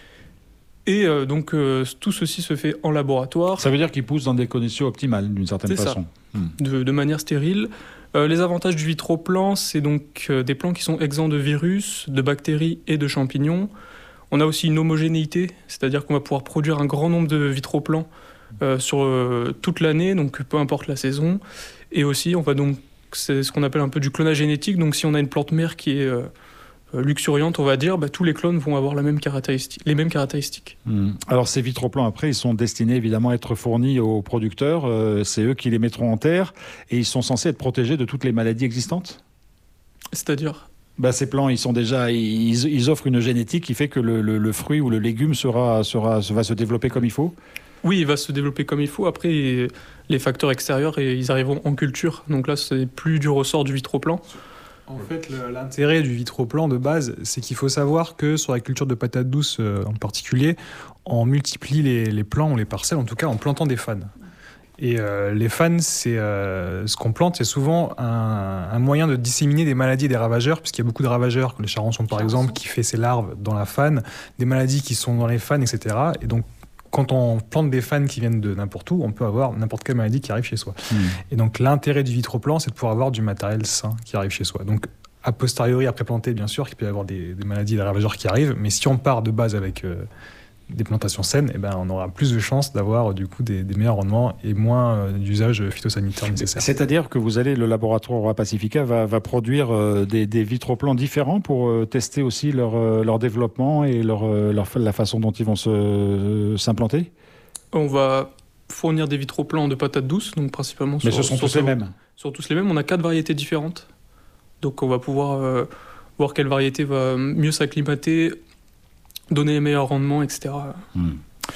Et euh, donc euh, tout ceci se fait en laboratoire. Ça veut dire qu'il pousse dans des conditions optimales, d'une certaine c'est façon. Ça, hmm. de, de manière stérile. Euh, les avantages du vitroplan, c'est donc euh, des plants qui sont exempts de virus, de bactéries et de champignons. On a aussi une homogénéité, c'est-à-dire qu'on va pouvoir produire un grand nombre de vitroplans euh, sur euh, toute l'année, donc peu importe la saison. Et aussi, on va donc, c'est ce qu'on appelle un peu du clonage génétique. Donc si on a une plante mère qui est euh, luxuriante, on va dire, bah, tous les clones vont avoir la même caractéristique, les mêmes caractéristiques. Mmh. Alors ces vitroplans, après, ils sont destinés évidemment à être fournis aux producteurs. Euh, c'est eux qui les mettront en terre et ils sont censés être protégés de toutes les maladies existantes? C'est-à-dire? Bah, ces plants, ils sont déjà, ils, ils offrent une génétique qui fait que le, le, le fruit ou le légume sera, sera, va se développer comme il faut? Oui, il va se développer comme il faut. Après, les facteurs extérieurs, ils arriveront en culture. Donc là, c'est plus du ressort du vitroplan. En fait, le, l'intérêt du vitroplan de base, c'est qu'il faut savoir que sur la culture de patates douces euh, en particulier, on multiplie les, les plants ou les parcelles, en tout cas en plantant des fans. Et euh, les fans, c'est euh, ce qu'on plante, c'est souvent un, un moyen de disséminer des maladies et des ravageurs, puisqu'il y a beaucoup de ravageurs, comme les charançons par exemple, qui fait ses larves dans la fan, des maladies qui sont dans les fans, et cetera. Et donc, quand on plante des fans qui viennent de n'importe où, on peut avoir n'importe quelle maladie qui arrive chez soi. Mmh. Et donc, l'intérêt du vitroplan, c'est de pouvoir avoir du matériel sain qui arrive chez soi. Donc, a posteriori, après planter, bien sûr, qu'il peut y avoir des, des maladies et des ravageurs qui arrivent, mais si on part de base avec euh, des plantations saines, eh ben, on aura plus de chances d'avoir du coup des, des meilleurs rendements et moins euh, d'usage phytosanitaire nécessaire. C'est-à-dire que vous allez, le laboratoire Aura Pacifica va, va produire euh, des, des vitroplans différents pour euh, tester aussi leur, euh, leur développement et leur, euh, leur, la façon dont ils vont se, euh, s'implanter? On va fournir des vitroplans de patates douces, donc principalement Mais sur, ce sont sur, tous les mêmes? Sur tous les mêmes, on a quatre variétés différentes. Donc on va pouvoir euh, voir quelle variété va mieux s'acclimater, donner les meilleurs rendements, et cetera. Mmh.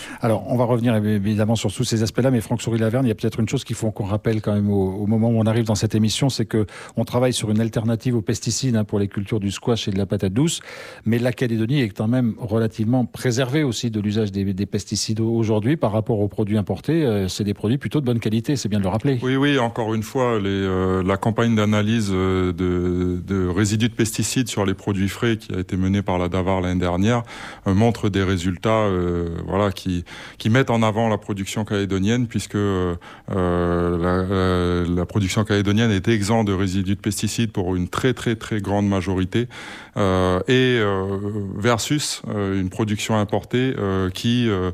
Alors, on va revenir évidemment sur tous ces aspects-là, mais Franck Souris-Laverne, il y a peut-être une chose qu'il faut qu'on rappelle quand même au, au moment où on arrive dans cette émission, c'est qu'on travaille sur une alternative aux pesticides hein, pour les cultures du squash et de la patate douce, mais la Calédonie est quand même relativement préservée aussi de l'usage des, des pesticides aujourd'hui par rapport aux produits importés. Euh, c'est des produits plutôt de bonne qualité, c'est bien de le rappeler. Oui, oui, encore une fois, les, euh, la campagne d'analyse de, de résidus de pesticides sur les produits frais qui a été menée par la DAVAR l'année dernière euh, montre des résultats euh, voilà, qui, qui mettent en avant la production calédonienne, puisque euh, la, la, la production calédonienne est exempte de résidus de pesticides pour une très très très grande majorité, euh, et euh, versus euh, une production importée euh, qui euh,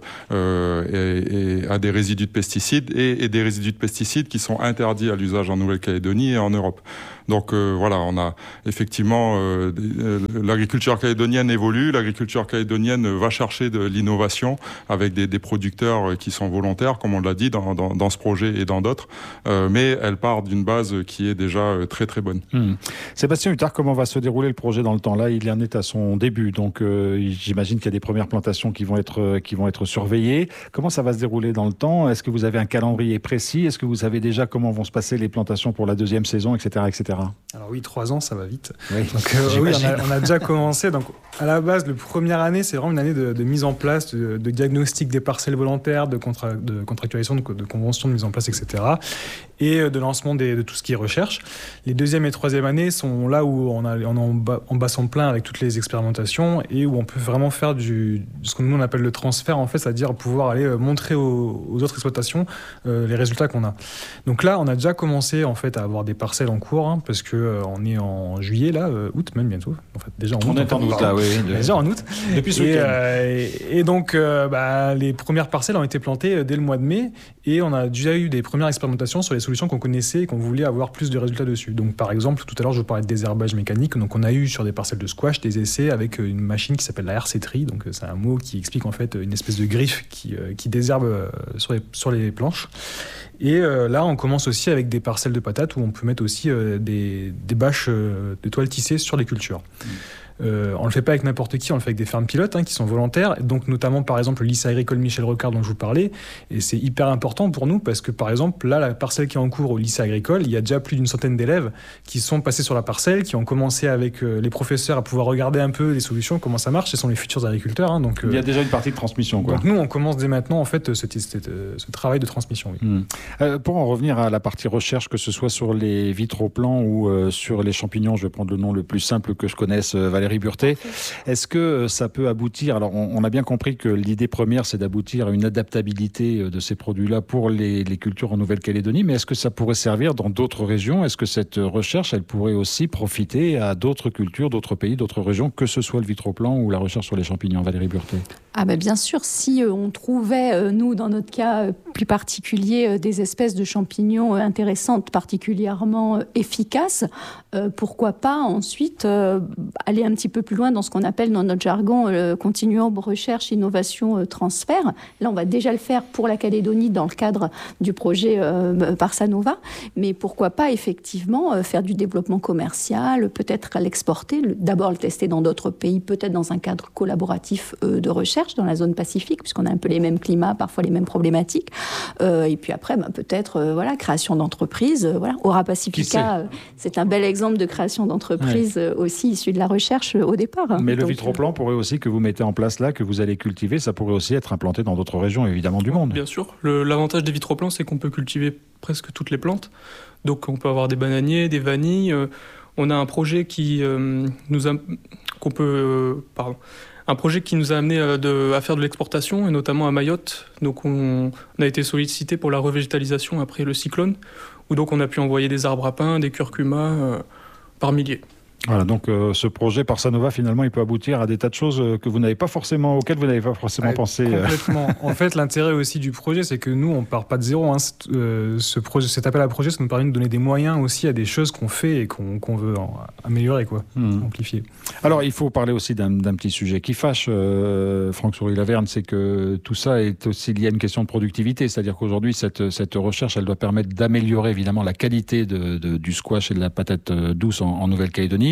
euh, est, est, a des résidus de pesticides et, et des résidus de pesticides qui sont interdits à l'usage en Nouvelle-Calédonie et en Europe. Donc euh, voilà, on a effectivement euh, euh, l'agriculture calédonienne évolue, l'agriculture calédonienne va chercher de l'innovation avec des, des producteurs qui sont volontaires, comme on l'a dit dans, dans, dans ce projet et dans d'autres, euh, mais elle part d'une base qui est déjà très très bonne. Mmh. Sébastien Huttard, comment va se dérouler le projet dans le temps? Là, il en est à son début, donc euh, j'imagine qu'il y a des premières plantations qui vont être qui vont être surveillées. Comment ça va se dérouler dans le temps? Est-ce que vous avez un calendrier précis? Est-ce que vous savez déjà comment vont se passer les plantations pour la deuxième saison, et cetera, et cetera? Alors oui, trois ans, ça va vite. Oui, donc, euh, oui on, a, on a déjà commencé. Donc, à la base, la première année, c'est vraiment une année de, de mise en place, de, de diagnostic des parcelles volontaires, de, contra, de contractualisation, de, de conventions de mise en place, et cetera. Et de lancement des, de tout ce qui est recherche. Les deuxième et troisième années sont là où on, a, on est en, bas, en bassin plein avec toutes les expérimentations et où on peut vraiment faire du, ce que nous on appelle le transfert, en fait, c'est-à-dire pouvoir aller montrer aux, aux autres exploitations euh, les résultats qu'on a. Donc là, on a déjà commencé en fait à avoir des parcelles en cours, hein, parce que euh, on est en juillet, là, euh, août même bientôt. En fait, déjà en août. On est en août, là, oui. De... Déjà en août. Depuis ce et, week-end. Euh, et, et donc, euh, bah, les premières parcelles ont été plantées dès le mois de mai et on a déjà eu des premières expérimentations sur les solutions qu'on connaissait et qu'on voulait avoir plus de résultats dessus. Donc, par exemple, tout à l'heure, je vous parlais de désherbage mécanique. Donc, on a eu sur des parcelles de squash des essais avec une machine qui s'appelle la R C Tri. Donc, c'est un mot qui explique en fait une espèce de griffe qui, euh, qui désherbe euh, sur, les, sur les planches. Et euh, là, on commence aussi avec des parcelles de patates où on peut mettre aussi euh, des, des bâches euh, de toiles tissées sur les cultures. Mmh. Euh, on ne le fait pas avec n'importe qui, on le fait avec des fermes pilotes hein, qui sont volontaires, donc notamment par exemple le lycée agricole Michel Rocard dont je vous parlais, et c'est hyper important pour nous parce que par exemple là la parcelle qui est en cours au lycée agricole, il y a déjà plus d'une centaine d'élèves qui sont passés sur la parcelle, qui ont commencé avec euh, les professeurs à pouvoir regarder un peu les solutions, comment ça marche, ce sont les futurs agriculteurs. Hein, donc, euh, il y a déjà une partie de transmission. Quoi. Donc nous on commence dès maintenant en fait ce, ce, ce, ce travail de transmission. Oui. Mmh. Euh, pour en revenir à la partie recherche, que ce soit sur les vitroplans ou euh, sur les champignons, je vais prendre le nom le plus simple que je connaisse, euh, Valérie Burté. Est-ce que ça peut aboutir, alors on, on a bien compris que l'idée première c'est d'aboutir à une adaptabilité de ces produits-là pour les, les cultures en Nouvelle-Calédonie, mais est-ce que ça pourrait servir dans d'autres régions? Est-ce que cette recherche, elle pourrait aussi profiter à d'autres cultures, d'autres pays, d'autres régions, que ce soit le vitroplan ou la recherche sur les champignons? Valérie Burté. Ah ben bien sûr, si euh, on trouvait, euh, nous, dans notre cas euh, plus particulier, euh, des espèces de champignons euh, intéressantes, particulièrement euh, efficaces, euh, pourquoi pas ensuite euh, aller un petit peu plus loin dans ce qu'on appelle dans notre jargon euh, continuum recherche, innovation, euh, transfert. Là, on va déjà le faire pour la Calédonie dans le cadre du projet euh, Parsanova, mais pourquoi pas effectivement euh, faire du développement commercial, peut-être l'exporter, le, d'abord le tester dans d'autres pays, peut-être dans un cadre collaboratif euh, de recherche dans la zone Pacifique, puisqu'on a un peu les mêmes climats, parfois les mêmes problématiques. Euh, et puis après, bah, peut-être euh, voilà, création d'entreprises. Euh, voilà. Aura Pacifica, euh, c'est un bel exemple de création d'entreprise ouais. euh, aussi issue de la recherche euh, au départ. Mais Donc, le vitroplan euh... pourrait aussi, que vous mettez en place là, que vous allez cultiver, ça pourrait aussi être implanté dans d'autres régions, évidemment, du monde. Bien sûr. Le, l'avantage des vitroplans, c'est qu'on peut cultiver presque toutes les plantes. Donc on peut avoir des bananiers, des vanilles. Euh, on a un projet qui euh, nous a... qu'on peut... Euh, pardon. Un projet qui nous a amené de, à faire de l'exportation, et notamment à Mayotte. Donc on, on a été sollicité pour la revégétalisation après le cyclone, où donc on a pu envoyer des arbres à pin, des curcumas euh, par milliers. Voilà, donc euh, ce projet Parsanova, finalement, il peut aboutir à des tas de choses que vous n'avez pas forcément, auxquelles vous n'avez pas forcément ouais, pensé. Complètement. En fait, l'intérêt aussi du projet, c'est que nous, on ne part pas de zéro. Hein. Euh, ce projet, cet appel à projet, ça nous permet de donner des moyens aussi à des choses qu'on fait et qu'on, qu'on veut en, améliorer, quoi, mmh. amplifier. Alors, il faut parler aussi d'un, d'un petit sujet qui fâche, euh, Franck Souris-Laverne, c'est que tout ça est aussi lié à une question de productivité. C'est-à-dire qu'aujourd'hui, cette, cette recherche, elle doit permettre d'améliorer évidemment la qualité de, de, du squash et de la patate douce en, en Nouvelle-Calédonie.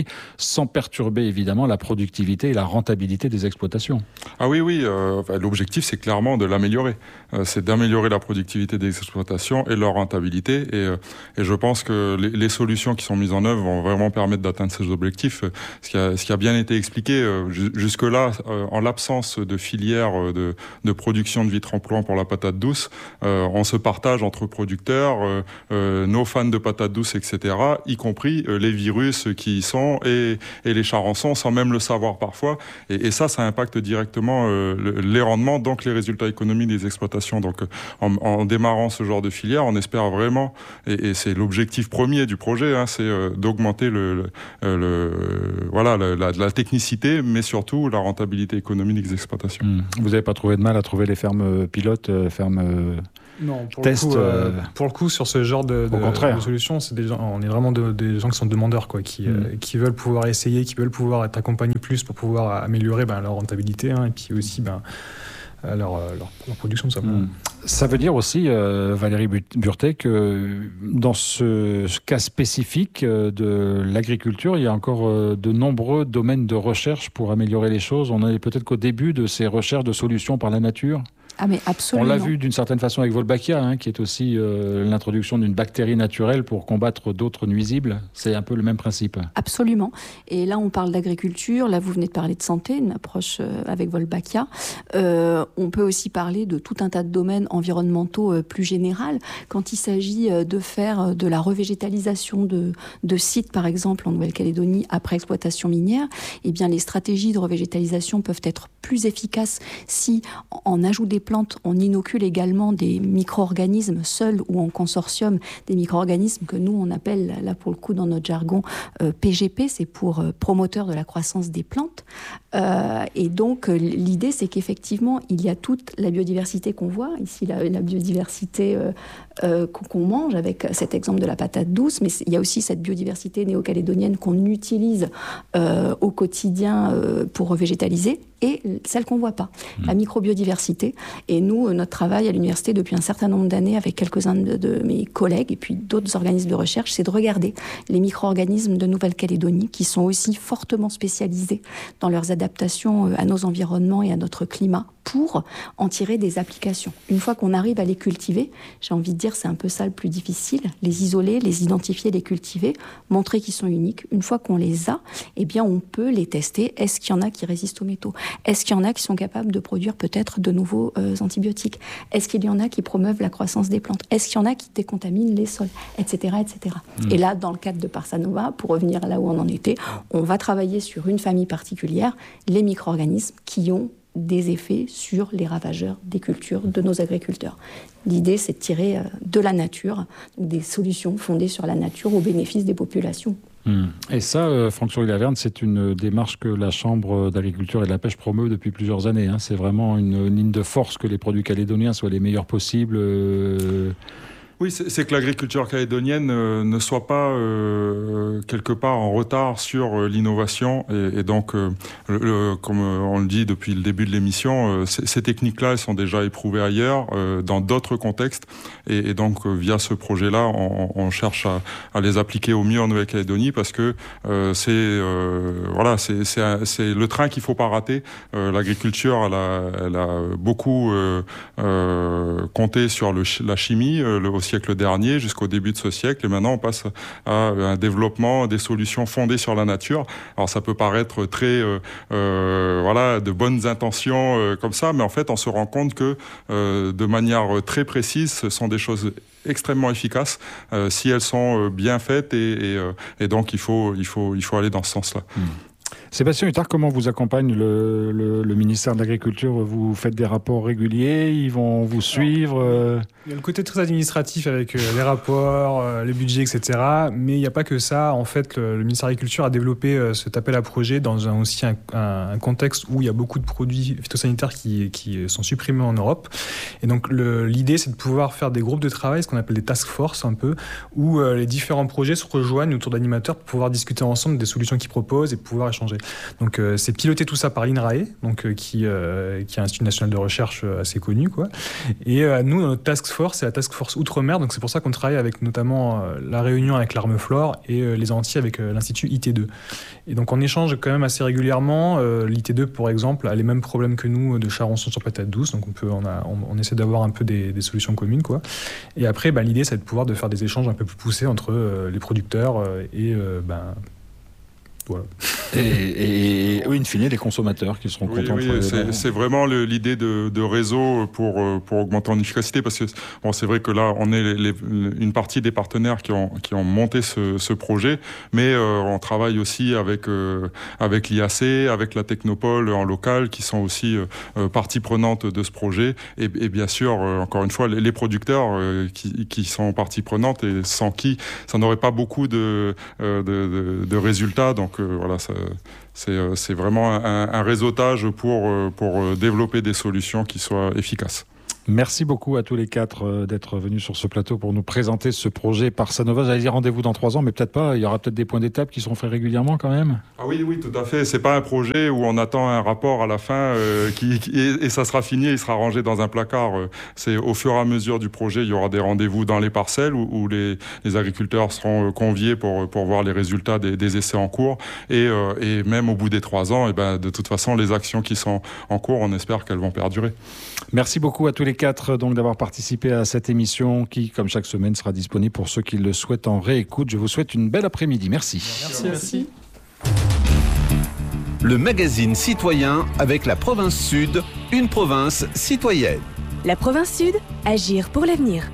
produits, sans perturber évidemment la productivité et la rentabilité des exploitations. Ah oui, oui, euh, enfin, l'objectif c'est clairement de l'améliorer. Euh, c'est d'améliorer la productivité des exploitations et leur rentabilité. Et, euh, et je pense que les, les solutions qui sont mises en œuvre vont vraiment permettre d'atteindre ces objectifs. Ce qui a, ce qui a bien été expliqué euh, jusque-là, euh, en l'absence de filière de, de production de vitres en plomb pour la patate douce, euh, on se partage entre producteurs, euh, euh, nos fans de patates douces, et cetera, y compris euh, les virus qui y sont et, et les charançons, sans même le savoir parfois. Et, et ça, ça impacte directement euh, le, les rendements, donc les résultats économiques des exploitations. Donc, en, en démarrant ce genre de filière, on espère vraiment, et, et c'est l'objectif premier du projet, hein, c'est euh, d'augmenter le, le, le, voilà, la, la, la technicité, mais surtout la rentabilité économique des exploitations. Mmh. Vous n'avez pas trouvé de mal à trouver les fermes pilotes, euh, fermes euh, non, pour tests le coup, euh, euh... pour le coup, sur ce genre de, de, de solutions, c'est des gens, on est vraiment de, des gens qui sont demandeurs, quoi, qui, mmh. euh, qui veulent pouvoir essayer, qui veulent pouvoir être accompagnés plus pour pouvoir améliorer ben, leur rentabilité, hein, et puis aussi ben, leur, leur, leur production, tout simplement. Mmh. Ça veut dire aussi, euh, Valérie Burtet, que dans ce cas spécifique de l'agriculture, il y a encore euh, de nombreux domaines de recherche pour améliorer les choses. On est peut-être qu'au début de ces recherches de solutions par la nature. Ah mais absolument. On l'a vu d'une certaine façon avec Wolbachia, hein, qui est aussi euh, l'introduction d'une bactérie naturelle pour combattre d'autres nuisibles. C'est un peu le même principe. Absolument. Et là, on parle d'agriculture. Là, vous venez de parler de santé, une approche euh, avec Wolbachia. Euh, on peut aussi parler de tout un tas de domaines environnementaux euh, plus généraux. Quand il s'agit euh, de faire de la revégétalisation de, de sites, par exemple, en Nouvelle-Calédonie, après exploitation minière, eh bien, les stratégies de revégétalisation peuvent être plus efficaces si, en ajout des plantes, on inocule également des micro-organismes seuls ou en consortium, des micro-organismes que nous on appelle, là pour le coup dans notre jargon, euh, P G P, c'est pour euh, promoteur de la croissance des plantes. Euh, et donc euh, l'idée c'est qu'effectivement il y a toute la biodiversité qu'on voit, ici la, la biodiversité euh, euh, qu'on mange avec cet exemple de la patate douce, mais il y a aussi cette biodiversité néo-calédonienne qu'on utilise euh, au quotidien euh, pour végétaliser, et celle qu'on ne voit pas, mmh. la microbiodiversité. Et nous, notre travail à l'université depuis un certain nombre d'années avec quelques-uns de, de mes collègues et puis d'autres organismes de recherche, c'est de regarder les micro-organismes de Nouvelle-Calédonie qui sont aussi fortement spécialisés dans leurs adaptations à nos environnements et à notre climat pour en tirer des applications. Une fois qu'on arrive à les cultiver, j'ai envie de dire c'est un peu ça le plus difficile, les isoler, les identifier, les cultiver, montrer qu'ils sont uniques. Une fois qu'on les a, eh bien on peut les tester. Est-ce qu'il y en a qui résistent aux métaux ? Est-ce qu'il y en a qui sont capables de produire peut-être de nouveaux euh, antibiotiques ? Est-ce qu'il y en a qui promeuvent la croissance des plantes ? Est-ce qu'il y en a qui décontaminent les sols ? Etc. et cetera. Mmh. Et là, dans le cadre de Parsanova, pour revenir là où on en était, on va travailler sur une famille particulière, les micro-organismes qui ont des effets sur les ravageurs des cultures de nos agriculteurs. L'idée, c'est de tirer de la nature des solutions fondées sur la nature au bénéfice des populations. Mmh. Et ça, euh, Franck Souris-Laverne, c'est une démarche que la Chambre d'agriculture et de la pêche promeut depuis plusieurs années. Hein. C'est vraiment une, une ligne de force que les produits calédoniens soient les meilleurs possibles. Euh... Oui, c'est, c'est que l'agriculture calédonienne euh, ne soit pas euh, quelque part en retard sur euh, l'innovation. Et, et donc, euh, le, le, comme on le dit depuis le début de l'émission, euh, c- ces techniques-là, elles sont déjà éprouvées ailleurs, euh, dans d'autres contextes. Et, et donc, euh, via ce projet-là, on, on cherche à, à les appliquer au mieux en Nouvelle-Calédonie parce que euh, c'est, euh, voilà, c'est, c'est, un, c'est le train qu'il ne faut pas rater. Euh, l'agriculture, elle a, elle a beaucoup euh, euh, compté sur le, la chimie, euh, le, au siècle dernier jusqu'au début de ce siècle, et maintenant on passe à un développement des solutions fondées sur la nature. Alors ça peut paraître très euh, euh, voilà, de bonnes intentions euh, comme ça, mais en fait on se rend compte que euh, de manière très précise, ce sont des choses extrêmement efficaces euh, si elles sont bien faites, et, et, euh, et donc il faut, il faut, il faut aller dans ce sens-là. Mmh. Sébastien Huttard, comment vous accompagne le, le, le ministère de l'Agriculture ? Vous faites des rapports réguliers ? Ils vont vous suivre ? euh... Il y a le côté très administratif avec euh, les rapports, euh, les budgets, et cetera. Mais il n'y a pas que ça. En fait, le, le ministère de l'Agriculture a développé euh, cet appel à projet dans un, aussi un, un, un contexte où il y a beaucoup de produits phytosanitaires qui, qui sont supprimés en Europe. Et donc, le, l'idée, c'est de pouvoir faire des groupes de travail, ce qu'on appelle des task force un peu, où euh, les différents projets se rejoignent autour d'animateurs pour pouvoir discuter ensemble des solutions qu'ils proposent et pouvoir échanger. Donc euh, c'est piloté tout ça par l'INRAE, donc euh, qui euh, qui est un institut national de recherche assez connu, quoi. Et euh, nous, notre task force, c'est la task force Outre-mer, donc c'est pour ça qu'on travaille avec notamment euh, la Réunion avec l'Armeflore et euh, les Antilles avec euh, l'institut I T deux. Et donc on échange quand même assez régulièrement. Euh, L'I T deux, par exemple, a les mêmes problèmes que nous de charançon sur patate douce, donc on peut, on, a, on, on essaie d'avoir un peu des, des solutions communes, quoi. Et après, bah, l'idée, c'est de pouvoir de faire des échanges un peu plus poussés entre euh, les producteurs euh, et euh, ben. Voilà. Et, et, et oui, in fine, les consommateurs qui seront oui, contents. Oui, c'est, c'est vraiment le, l'idée de, de réseau pour, pour augmenter en efficacité, parce que bon, c'est vrai que là, on est les, les, une partie des partenaires qui ont, qui ont monté ce, ce projet, mais euh, on travaille aussi avec, euh, avec l'I A C, avec la Technopole en local, qui sont aussi euh, partie prenante de ce projet, et, et bien sûr, euh, encore une fois, les, les producteurs euh, qui, qui sont partie prenante et sans qui ça n'aurait pas beaucoup de, euh, de, de, de résultats. Donc, Donc euh, voilà, ça, c'est, c'est vraiment un, un réseautage pour, pour développer des solutions qui soient efficaces. Merci beaucoup à tous les quatre d'être venus sur ce plateau pour nous présenter ce projet par Sanova. J'allais dire rendez-vous dans trois ans, mais peut-être pas. Il y aura peut-être des points d'étape qui seront faits régulièrement quand même. Ah oui, oui, tout à fait. C'est pas un projet où on attend un rapport à la fin euh, qui, qui, et, et ça sera fini et il sera rangé dans un placard. C'est au fur et à mesure du projet, il y aura des rendez-vous dans les parcelles où, où les, les agriculteurs seront conviés pour, pour voir les résultats des, des essais en cours. Et, euh, et même au bout des trois ans, et ben, de toute façon, les actions qui sont en cours, on espère qu'elles vont perdurer. Merci beaucoup à tous les quatre donc d'avoir participé à cette émission qui, comme chaque semaine, sera disponible pour ceux qui le souhaitent en réécoute. Je vous souhaite une belle après-midi. Merci. Merci. Merci. Le magazine citoyen avec la province Sud, une province citoyenne. La province Sud, agir pour l'avenir.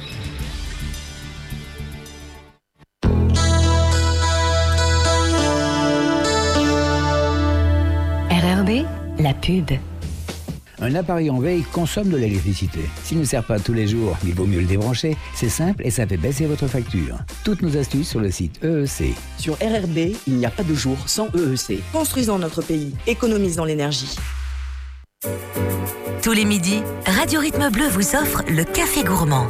R R B, la pub. Un appareil en veille consomme de l'électricité. S'il ne sert pas tous les jours, il vaut mieux le débrancher. C'est simple et ça fait baisser votre facture. Toutes nos astuces sur le site E E C. Sur R R B, il n'y a pas de jour sans E E C. Construisons notre pays, économisons l'énergie. Tous les midis, Radio Rythme Bleu vous offre le Café Gourmand.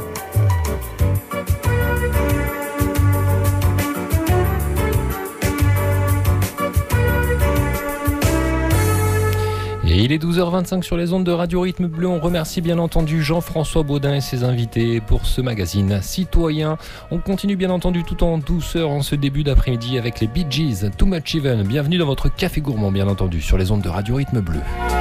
Et il est douze heures vingt-cinq sur les ondes de Radio Rythme Bleu. On remercie bien entendu Jean-François Baudin et ses invités pour ce magazine citoyen. On continue bien entendu tout en douceur en ce début d'après-midi avec les Bee Gees, Too Much Even. Bienvenue dans votre Café Gourmand bien entendu sur les ondes de Radio Rythme Bleu.